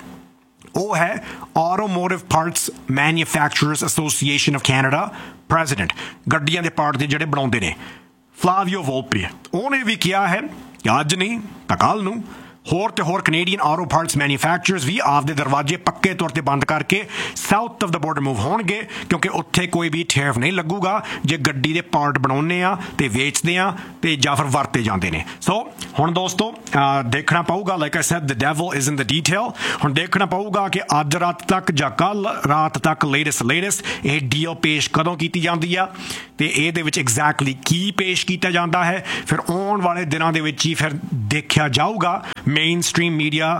ਉਹ ਹੈ automotive parts manufacturers association of Canada president, ਗੱਡੀਆਂ ਦੇ ਪਾਰਟ ਦੇ ਜਿਹੜੇ ਬਣਾਉਂਦੇ ਨੇ, ਫਲਾਵੀਓ ਵੋਲਪੀ। ਉਹਨੇ ਵੀ ਕਿਹਾ ਹੈ ਕਿ ਅੱਜ ਨਹੀਂ ਤਾਂ ਕੱਲ੍ਹ ਨੂੰ ਹੋਰ ਤੇ ਹੋਰ ਕੈਨੇਡੀਅਨ ਆਟੋ ਪਾਰਟਸ ਮੈਨੂਫੈਕਚਰਰਸ ਵੀ ਆਪਦੇ ਦਰਵਾਜ਼ੇ ਪੱਕੇ ਤੌਰ ਤੇ ਬੰਦ ਕਰਕੇ south of the border move ਹੋਣਗੇ, ਕਿਉਂਕਿ ਉੱਥੇ ਕੋਈ ਵੀ ਟੈਰਿਫ ਨਹੀਂ ਲੱਗੂਗਾ ਜੇ ਗੱਡੀ ਦੇ ਪਾਰਟ ਬਣਾਉਂਦੇ ਆ ਤੇ ਵੇਚਦੇ ਆ ਤੇ ਜਾਂ ਫਿਰ ਵਰਤੇ ਜਾਂਦੇ ਨੇ। ਸੋ ਹੁਣ ਦੋਸਤੋ ਦੇਖਣਾ ਪਊਗਾ, like I said the devil is in the detail. ਹੁਣ ਦੇਖਣਾ ਪਊਗਾ ਕਿ ਅੱਜ ਰਾਤ ਤੱਕ ਜਾਂ ਕੱਲ੍ਹ ਰਾਤ ਤੱਕ ਲੇਟੈਸਟ ਲੇਟੈਸਟ ਇਹ ਡੀਲ ਪੇਸ਼ ਕਦੋਂ ਕੀਤੀ ਜਾਂਦੀ ਆ ਤੇ ਇਹਦੇ ਵਿੱਚ ਐਗਜ਼ੈਕਟਲੀ ਕੀ ਪੇਸ਼ ਕੀਤਾ ਜਾਂਦਾ ਹੈ। ਫਿਰ ਆਉਣ ਵਾਲੇ ਦਿਨਾਂ ਦੇ ਵਿੱਚ ਹੀ ਫਿਰ ਦੇਖਿਆ ਜਾਊਗਾ main stream media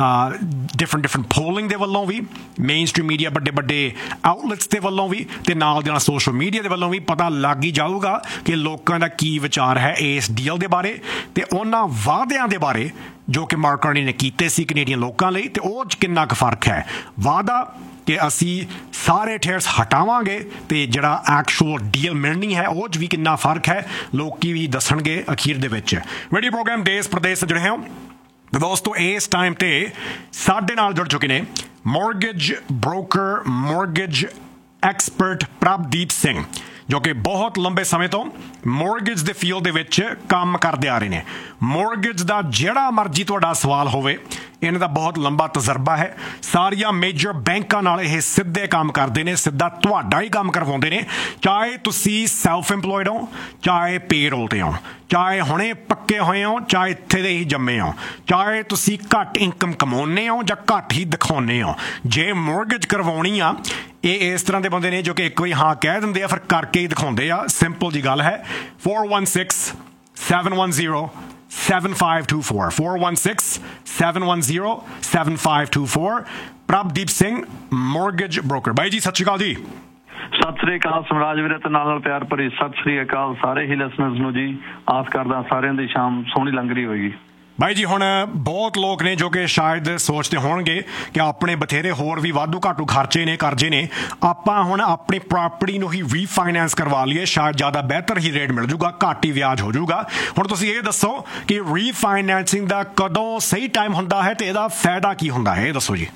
different different polling ਦੇ ਵੱਲੋਂ ਵੀ, ਮੇਨ ਸਟ੍ਰੀਮ ਮੀਡੀਆ ਵੱਡੇ ਵੱਡੇ ਆਊਟਲੈਟਸ ਦੇ ਵੱਲੋਂ ਵੀ ਤੇ ਨਾਲ ਦੇ ਨਾਲ ਸੋਸ਼ਲ ਮੀਡੀਆ ਦੇ ਵੱਲੋਂ ਵੀ ਪਤਾ ਲੱਗ ਹੀ ਜਾਊਗਾ ਕਿ ਲੋਕਾਂ ਦਾ ਕੀ ਵਿਚਾਰ ਹੈ ਇਸ ਡੀਲ ਦੇ ਬਾਰੇ ਤੇ ਉਹਨਾਂ ਵਾਅਦਿਆਂ ਦੇ ਬਾਰੇ ਜੋ ਕਿ ਮਾਰਕ ਕਾਰਨੀ ਨੇ ਕੀਤੇ ਸੀ ਕੈਨੇਡੀਅਨ ਲੋਕਾਂ ਲਈ, ਤੇ ਉਹ 'ਚ ਕਿੰਨਾ ਕੁ ਫਰਕ ਹੈ। ਵਾਅਦਾ ਕਿ ਅਸੀਂ ਸਾਰੇ ਟੈਰਿਫਸ ਹਟਾਵਾਂਗੇ ਤੇ ਜਿਹੜਾ ਐਕਚੁਅਲ ਡੀਲ ਮਿਲਣੀ ਹੈ ਉਹ 'ਚ ਵੀ ਕਿੰਨਾ ਫਰਕ ਹੈ, ਲੋਕੀ ਵੀ ਦੱਸਣਗੇ ਅਖੀਰ ਦੇ ਵਿੱਚ। ਰੇਡੀਓ ਪ੍ਰੋਗਰਾਮ ਦੇਸ਼ ਪ੍ਰਦੇਸ਼ ਜੁੜੇ ਹੋ ਦੋਸਤੋ। ਇਸ ਟਾਈਮ ਤੇ ਸਾਡੇ ਨਾਲ ਜੁੜ ਚੁੱਕੇ ਨੇ mortgage broker, mortgage expert Prabhdeep Singh, ਜੋ ਕਿ ਬਹੁਤ ਲੰਬੇ ਸਮੇਂ ਤੋਂ ਮੌਰਗੇਜ ਦੇ ਫੀਲਡ ਦੇ ਵਿੱਚ ਕੰਮ ਕਰਦੇ ਆ ਰਹੇ ਨੇ। ਮੌਰਗੇਜ ਦਾ ਜਿਹੜਾ ਮਰਜ਼ੀ ਤੁਹਾਡਾ ਸਵਾਲ ਹੋਵੇ, ਇਹਨਾਂ ਦਾ ਬਹੁਤ ਲੰਬਾ ਤਜਰਬਾ ਹੈ। ਸਾਰੀਆਂ ਮੇਜਰ ਬੈਂਕਾਂ ਨਾਲ ਇਹ ਸਿੱਧੇ ਕੰਮ ਕਰਦੇ ਨੇ, ਸਿੱਧਾ ਤੁਹਾਡਾ ਹੀ ਕੰਮ ਕਰਵਾਉਂਦੇ ਨੇ, ਚਾਹੇ ਤੁਸੀਂ ਸੈਲਫ ਇੰਪਲੋਇਡ ਹੋ, ਚਾਹੇ ਪੇਰੋਲ ਤੇ ਹੋ, ਚਾਹੇ ਹੁਣੇ ਪੱਕੇ ਹੋਏ ਹੋ, ਚਾਹੇ ਇੱਥੇ ਦੇ ਹੀ ਜੰਮੇ ਹੋ, ਚਾਹੇ ਤੁਸੀਂ ਘੱਟ ਇਨਕਮ ਕਮਾਉਂਦੇ ਹੋ ਜਾਂ ਘੱਟ ਹੀ ਦਿਖਾਉਂਦੇ ਹੋ। ਜੇ ਮੌਰਗੇਜ ਕਰਵਾਉਣੀ ਆ, ਇਹ ਇਸ ਤਰ੍ਹਾਂ ਦੇ ਬੰਦੇ ਨੇ ਜੋ ਕਿ ਇੱਕ ਵਾਰੀ ਹਾਂ ਕਹਿ ਦਿੰਦੇ ਆ ਫਿਰ ਕਰਕੇ ਹੀ ਦਿਖਾਉਂਦੇ ਆ। ਸਿੰਪਲ ਜੀ ਗੱਲ ਹੈ। four one six seven one zero seven five two four four one six seven one zero seven five two four Prabhdeep Singh mortgage broker. ਬਾਈ ਜੀ ਸਤਿ ਸ਼੍ਰੀ ਅਕਾਲ ਜੀ। ਸਤਿ ਸ੍ਰੀ ਅਕਾਲ ਸਮਰਾਜ ਵੀਰੇ ਤੇ ਨਾਲ ਨਾਲ ਪਿਆਰ ਭਰੀ ਸਤਿ ਸ੍ਰੀ ਅਕਾਲ ਸਾਰੇ ਹੀ ਲਿਸਨਰਸ ਨੂੰ ਜੀ। ਆਸ ਕਰਦਾ ਸਾਰਿਆਂ ਦੀ ਸ਼ਾਮ ਸੋਹਣੀ ਲੰਘ ਰਹੀ ਹੋਏਗੀ। ਬਾਈ ਜੀ ਹੁਣ ਬਹੁਤ ਲੋਕ ਨੇ ਜੋ ਕਿ ਸ਼ਾਇਦ ਸੋਚਦੇ ਹੋਣਗੇ ਕਿ ਆਪਣੇ ਬਥੇਰੇ ਹੋਰ ਵੀ ਵਾਧੂ ਘਾਟੂ ਖਰਚੇ ਨੇ, ਕਰਜ਼ੇ ਨੇ, ਆਪਾਂ ਹੁਣ ਆਪਣੀ ਪ੍ਰਾਪਰਟੀ ਨੂੰ ਹੀ ਰੀਫਾਈਨੈਂਸ ਕਰਵਾ ਲਈਏ, ਸ਼ਾਇਦ ਜ਼ਿਆਦਾ ਬਿਹਤਰ ਹੀ ਰੇਟ ਮਿਲ ਜੂਗਾ, ਘੱਟ ਹੀ ਵਿਆਜ ਹੋ ਜੂਗਾ। ਹੁਣ ਤੁਸੀਂ ਇਹ ਦੱਸੋ ਕਿ ਰੀਫਾਈਨੈਂਸਿੰਗ ਦਾ ਕਦੋਂ ਸਹੀ ਟਾਈਮ ਹੁੰਦਾ ਹੈ ਤੇ ਇਹਦਾ ਫਾਇਦਾ ਕੀ ਹੁੰਦਾ ਹੈ, ਇਹ ਦੱਸੋ ਜੀ।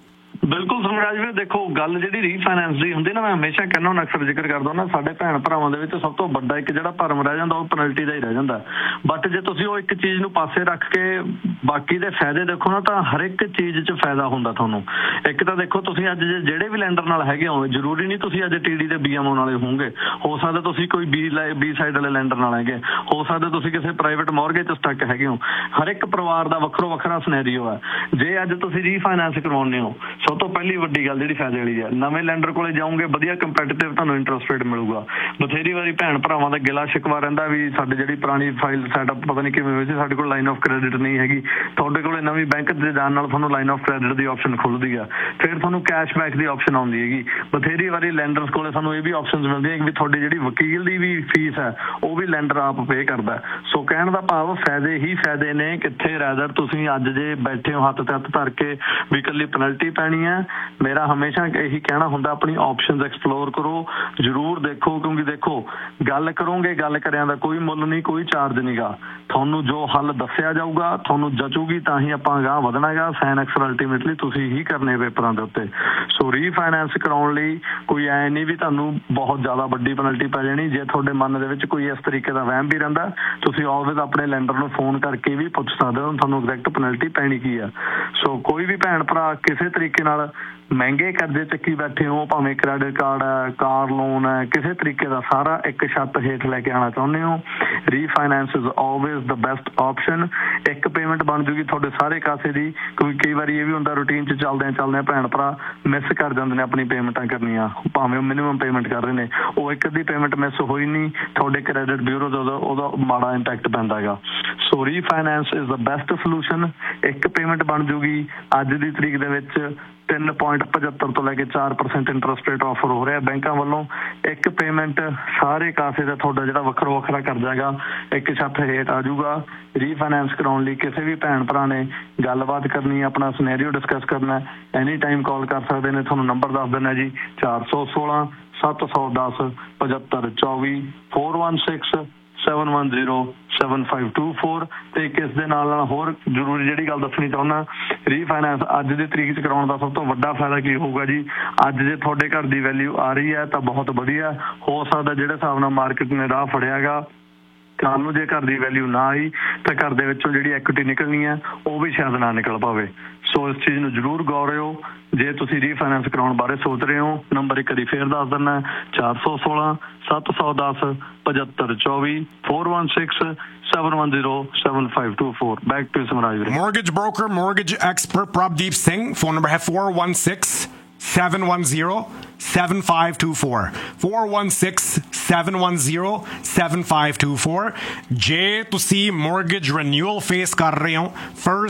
ਬਿਲਕੁਲ ਸਮਰਾਜ ਵੀਰੇ, ਦੇਖੋ ਗੱਲ ਜਿਹੜੀ ਰੀਫਾਈਨੈਂਸ ਦੀ ਹੁੰਦੀ ਨਾ, ਮੈਂ ਹਮੇਸ਼ਾ ਕਹਿੰਦਾ ਹੁੰਦਾ, ਅਕਸਰ ਜ਼ਿਕਰ ਕਰਦਾ ਹੁੰਦਾ, ਸਾਡੇ ਭੈਣ ਭਰਾਵਾਂ ਦੇ ਵਿੱਚ ਸਭ ਤੋਂ ਵੱਡਾ ਇੱਕ ਜਿਹੜਾ ਭਰਮ ਰਹਿ ਜਾਂਦਾ ਉਹ ਪੈਨਲਟੀ ਦਾ ਹੀ ਰਹਿ ਜਾਂਦਾ। ਬਟ ਜੇ ਤੁਸੀਂ ਉਹ ਇੱਕ ਚੀਜ਼ ਨੂੰ ਪਾਸੇ ਰੱਖ ਕੇ ਬਾਕੀ ਦੇ ਫਾਇਦੇ ਦੇਖੋ ਨਾ, ਤਾਂ ਹਰ ਇੱਕ ਚੀਜ਼ 'ਚ ਫਾਇਦਾ ਹੁੰਦਾ ਤੁਹਾਨੂੰ। ਇੱਕ ਤਾਂ ਦੇਖੋ ਤੁਸੀਂ ਅੱਜ ਜਿਹੜੇ ਵੀ ਲੈਂਡਰ ਨਾਲ ਹੈਗੇ ਹੋ, ਜ਼ਰੂਰੀ ਨਹੀਂ ਤੁਸੀਂ ਅੱਜ ਟੀ ਡੀ ਤੇ ਬੀ ਐਮ ਓ ਨਾਲੇ ਹੋਵੋਗੇ, ਹੋ ਸਕਦਾ ਤੁਸੀਂ ਕੋਈ ਬੀ ਬੀ ਸਾਈਡ ਵਾਲੇ ਲੈਂਡਰ ਨਾਲ ਹੈਗੇ, ਹੋ ਸਕਦਾ ਤੁਸੀਂ ਕਿਸੇ ਪ੍ਰਾਈਵੇਟ ਮੌਰਗੇਜ 'ਚ ਸਟੱਕ ਹੈਗੇ ਹੋ। ਹਰ ਇੱਕ ਪਰਿਵਾਰ ਦਾ ਵੱਖਰੋ ਵੱਖਰਾ ਸਿਨੈਰੀਓ ਹੈ। ਜੇ ਅੱਜ ਤੁਸੀਂ ਰੀਫਾਈਨੈਂਸ ਕਰਵਾਉਂਦੇ ਹੋ, ਸਭ ਤੋਂ ਪਹਿਲੀ ਵੱਡੀ ਗੱਲ ਜਿਹੜੀ ਫਾਇਦੇ ਵਾਲੀ ਹੈ, ਨਵੇਂ ਲੈਂਡਰ ਕੋਲੇ ਜਾਓਗੇ, ਵਧੀਆ ਕੰਪੈਟੀਟਿਵ ਤੁਹਾਨੂੰ ਇੰਟਰਸਟ ਰੇਟ ਮਿਲੂਗਾ। ਬਥੇਰੀ ਵਾਰੀ ਭੈਣ ਭਰਾਵਾਂ ਦਾ ਗਿਲਾ ਸ਼ਿਕਵਾ ਰਹਿੰਦਾ ਵੀ ਸਾਡੀ ਜਿਹੜੀ ਪੁਰਾਣੀ ਫਾਈਲ ਸੈਟਅਪ ਪਤਾ ਨਹੀਂ ਕਿਵੇਂ ਹੋਈ ਸੀ, ਸਾਡੇ ਕੋਲ ਲਾਈਨ ਆਫ ਕ੍ਰੈਡਿਟ ਨਹੀਂ ਹੈਗੀ। ਤੁਹਾਡੇ ਕੋਲੇ ਨਵੀਂ ਬੈਂਕ ਦੇ ਜਾਣ ਨਾਲ ਤੁਹਾਨੂੰ line of credit the option ਖੁੱਲ੍ਹਦੀ ਆ, ਫਿਰ ਤੁਹਾਨੂੰ ਕੈਸ਼ਬੈਕ ਦੀ ਆਪਸ਼ਨ ਆਉਂਦੀ ਹੈਗੀ। ਬਥੇਰੀ ਵਾਰੀ ਲੈਂਡਰਸ ਕੋਲੇ ਸਾਨੂੰ ਇਹ ਵੀ ਆਪਸ਼ਨ ਮਿਲਦੀਆਂ ਕਿ ਵੀ ਤੁਹਾਡੀ ਜਿਹੜੀ ਵਕੀਲ ਦੀ ਵੀ ਫੀਸ ਹੈ ਉਹ ਵੀ ਲੈਂਡਰ ਆਪ ਪੇ ਕਰਦਾ। ਸੋ ਕਹਿਣ ਦਾ ਭਾਵ ਫਾਇਦੇ ਹੀ ਫਾਇਦੇ ਨੇ। ਕਿੱਥੇ ਰੈਦਰ ਤੁਸੀਂ ਅੱਜ ਜੇ ਬੈਠੇ ਹੋ ਹੱਥ ਤੇ ਹੱਥ ਧਰ ਕੇ ਵੀ ਇਕੱਲੀ ਪੈਨਲਟੀ ਪੈਣੀ ਹੈ, ਮੇਰਾ ਹਮੇਸ਼ਾ ਇਹੀ ਕਹਿਣਾ ਹੁੰਦਾ ਆਪਣੀ ਆਪਸ਼ਨਸ ਐਕਸਪਲੋਰ ਕਰੋ, ਜ਼ਰੂਰ ਦੇਖੋ, ਕਿਉਂਕਿ ਦੇਖੋ ਗੱਲ ਕਰੋਗੇ, ਗੱਲ ਕਰਿਆਂ ਦਾ ਕੋਈ ਮੁੱਲ ਨਹੀਂ, ਕੋਈ ਚਾਰਜ ਨਹੀਂਗਾ। ਤੁਹਾਨੂੰ ਜੋ ਹੱਲ ਦੱਸਿਆ ਜਾਊਗਾ, ਤੁਹਾਨੂੰ ਜਚੂਗੀ ਤਾਂ ਹੀ ਆਪਾਂ ਅਗਾਂਹ ਵਧਣਾ ਹੈਗਾ। ਸਾਈਨ ਅਕਸਰ ਅਲਟੀਮੇਟਲੀ ਤੁਸੀਂ ਹੀ ਕਰਨੇ ਪੇਪਰਾਂ ਦੇ ਉੱਤੇ। ਸੋ ਰੀਫਾਈਨੈਂਸ ਕਰਾਉਣ ਲਈ ਕੋਈ ਐ ਨਹੀਂ ਵੀ ਤੁਹਾਨੂੰ ਬਹੁਤ ਜ਼ਿਆਦਾ ਵੱਡੀ ਪੈਨਲਟੀ ਪੈ ਜਾਣੀ। ਜੇ ਤੁਹਾਡੇ ਮਨ ਦੇ ਵਿੱਚ ਕੋਈ ਇਸ ਤਰੀਕੇ ਦਾ ਵਹਿਮ ਵੀ ਰਹਿੰਦਾ, ਤੁਸੀਂ ਆਲਵੇਜ਼ ਆਪਣੇ ਲੈਂਡਰ ਨੂੰ ਫੋਨ ਕਰਕੇ ਵੀ ਪੁੱਛ ਸਕਦੇ ਹੋ ਤੁਹਾਨੂੰ ਐਗਜ਼ੈਕਟ ਪੈਨਲਟੀ ਪੈਣੀ ਕੀ ਆ। ਸੋ ਕੋਈ ਵੀ ਭੈਣ ਭਰਾ ਕਿਸੇ ਤਰੀਕੇ ਨਾਲ ਮਹਿੰਗੇ ਕਰਜ਼ੇ ਚੱਕੀ ਬੈਠੇ ਹੋ, ਭਾਵੇਂ ਕ੍ਰੈਡਿਟ ਕਾਰਡ ਹੈ, ਕਾਰ ਲੋਨ ਹੈ, ਕਿਸੇ ਤਰੀਕੇ ਦਾ ਸਾਰਾ ਇੱਕ ਛੱਤ ਹੇਠ ਲੈ ਕੇ ਆਉਣਾ ਚਾਹੁੰਦੇ ਹੋ, refinance is always the best option. ਇੱਕ ਪੇਮੈਂਟ ਬਣ ਜੂਗੀ ਤੁਹਾਡੇ ਸਾਰੇ ਕਾਸੇ ਦੀ, ਕਿਉਂਕਿ ਕਈ ਵਾਰੀ ਇਹ ਵੀ ਹੁੰਦਾ ਰੂਟੀਨ 'ਚ ਚੱਲਦਿਆਂ ਚੱਲਦਿਆਂ ਭੈਣ ਭਰਾ ਮਿਸ ਕਰ ਜਾਂਦੇ ਨੇ ਆਪਣੀ ਪੇਮੈਂਟਾਂ ਕਰਨੀਆਂ, ਭਾਵੇਂ ਉਹ ਮਿਨੀਮਮ ਪੇਮੈਂਟ ਕਰ ਰਹੇ ਨੇ, ਉਹ ਇੱਕ ਅੱਧੀ ਪੇਮੈਂਟ ਮਿਸ ਹੋਈ ਨਹੀਂ, ਤੁਹਾਡੇ ਕ੍ਰੈਡਿਟ ਬਿਊਰੋ ਦਾ ਉਹਦਾ ਮਾੜਾ ਇੰਪੈਕਟ ਪੈਂਦਾ ਹੈਗਾ। ਸੋ refinance is the best solution. ਇੱਕ ਪੇਮੈਂਟ ਬਣ ਜੂਗੀ ਅੱਜ ਦੀ ਤਰੀਕ ਦੇ ਵਿੱਚ ਤਿੰਨ ਪੁਆਇੰਟ ਪਝੱਤਰ ਤੋਂ ਲੈ ਕੇ ਚਾਰ ਪਰਸੈਂਟ ਇੰਟਰਸਟ ਰੇਟ ਆਫਰ ਹੋ ਰਿਹਾ ਬੈਂਕਾਂ ਵੱਲੋਂ। ਇੱਕ ਪੇਮੈਂਟ ਸਾਰੇ ਕਾਸੇ ਦਾ ਤੁਹਾਡਾ ਜਿਹੜਾ ਵੱਖਰਾ ਵੱਖਰਾ ਕਰਜ਼ਾ ਹੈਗਾ ਇੱਕ ਛੱਤ ਹੇਠ ਆ ਜਾਊਗਾ। ਰੀਫਾਈਨੈਂਸ ਕਰਾਉਣ ਲਈ ਕਿਸੇ ਵੀ ਭੈਣ ਭਰਾ ਨੇ ਗੱਲਬਾਤ ਕਰਨੀ, ਆਪਣਾ ਸਿਨੈਰੀਓ ਡਿਸਕਸ ਕਰਨਾ, ਐਨੀ ਟਾਈਮ ਕਾਲ ਕਰ ਸਕਦੇ ਨੇ। ਤੁਹਾਨੂੰ ਨੰਬਰ ਦੱਸ ਦਿੰਦਾ ਜੀ, ਚਾਰ ਸੌ ਸੋਲਾਂ ਸੱਤ ਸੌ ਦਸ ਪਝੱਤਰ ਚੌਵੀ four one six seven one zero seven five two four. ਤੇ ਕਿਸ ਦੇ ਨਾਲ ਨਾਲ ਹੋਰ ਜ਼ਰੂਰੀ ਜਿਹੜੀ ਗੱਲ ਦੱਸਣੀ ਚਾਹੁੰਦਾ, ਰੀਫਾਈਨੈਂਸ ਅੱਜ ਦੀ ਤਰੀਕ 'ਚ ਕਰਾਉਣ ਦਾ ਸਭ ਤੋਂ ਵੱਡਾ ਫਾਇਦਾ ਕੀ ਹੋਊਗਾ ਜੀ, ਅੱਜ ਜੇ ਤੁਹਾਡੇ ਘਰ ਦੀ ਵੈਲਿਊ ਆ ਰਹੀ ਹੈ ਤਾਂ ਬਹੁਤ ਵਧੀਆ। ਹੋ ਸਕਦਾ ਜਿਹੜੇ ਹਿਸਾਬ ਨਾਲ ਮਾਰਕੀਟ ਨੇ ਰਾਹ ਫੜਿਆ ਗਾ ਕੱਲ੍ਹ ਨੂੰ ਜੇ ਘਰ ਦੀ ਵੈਲਿਊ ਨਾ ਆਈ ਤਾਂ ਘਰ ਦੇ ਵਿੱਚੋਂ ਜਿਹੜੀ ਐਕੁਇਟੀ ਨਿਕਲਣੀ ਹੈ ਉਹ ਵੀ ਸ਼ਾਇਦ ਨਾ ਨਿਕਲ ਪਾਵੇ। ਸੋ ਇਸ ਚੀਜ਼ ਨੂੰ ਜ਼ਰੂਰ ਗੌਰਿਓ ਜੇ ਤੁਸੀਂ ਰੀਫਾਈਨੈਂਸ ਕਰਾਉਣ ਬਾਰੇ ਸੋਚ ਰਹੇ ਹੋ। ਨੰਬਰ ਇੱਕ ਵਾਰੀ ਫੇਰ ਦੱਸ ਦਿੰਦਾ, ਚਾਰ ਸੌ ਸੋਲਾਂ ਸੱਤ ਸੌ ਦਸ ਪਝੱਤਰ ਚੌਵੀ four one six seven one zero seven five two four। Back to Samraj ਵੀਰੇ। Mortgage broker, mortgage expert Prabdeep Singh, phone number है four one six seven one zero seven five two four four one six seven one zero seven five two four। ਜੇ ਤੁਸੀਂ mortgage renewal face ਕਰ ਰਹੇ ਹੋ, first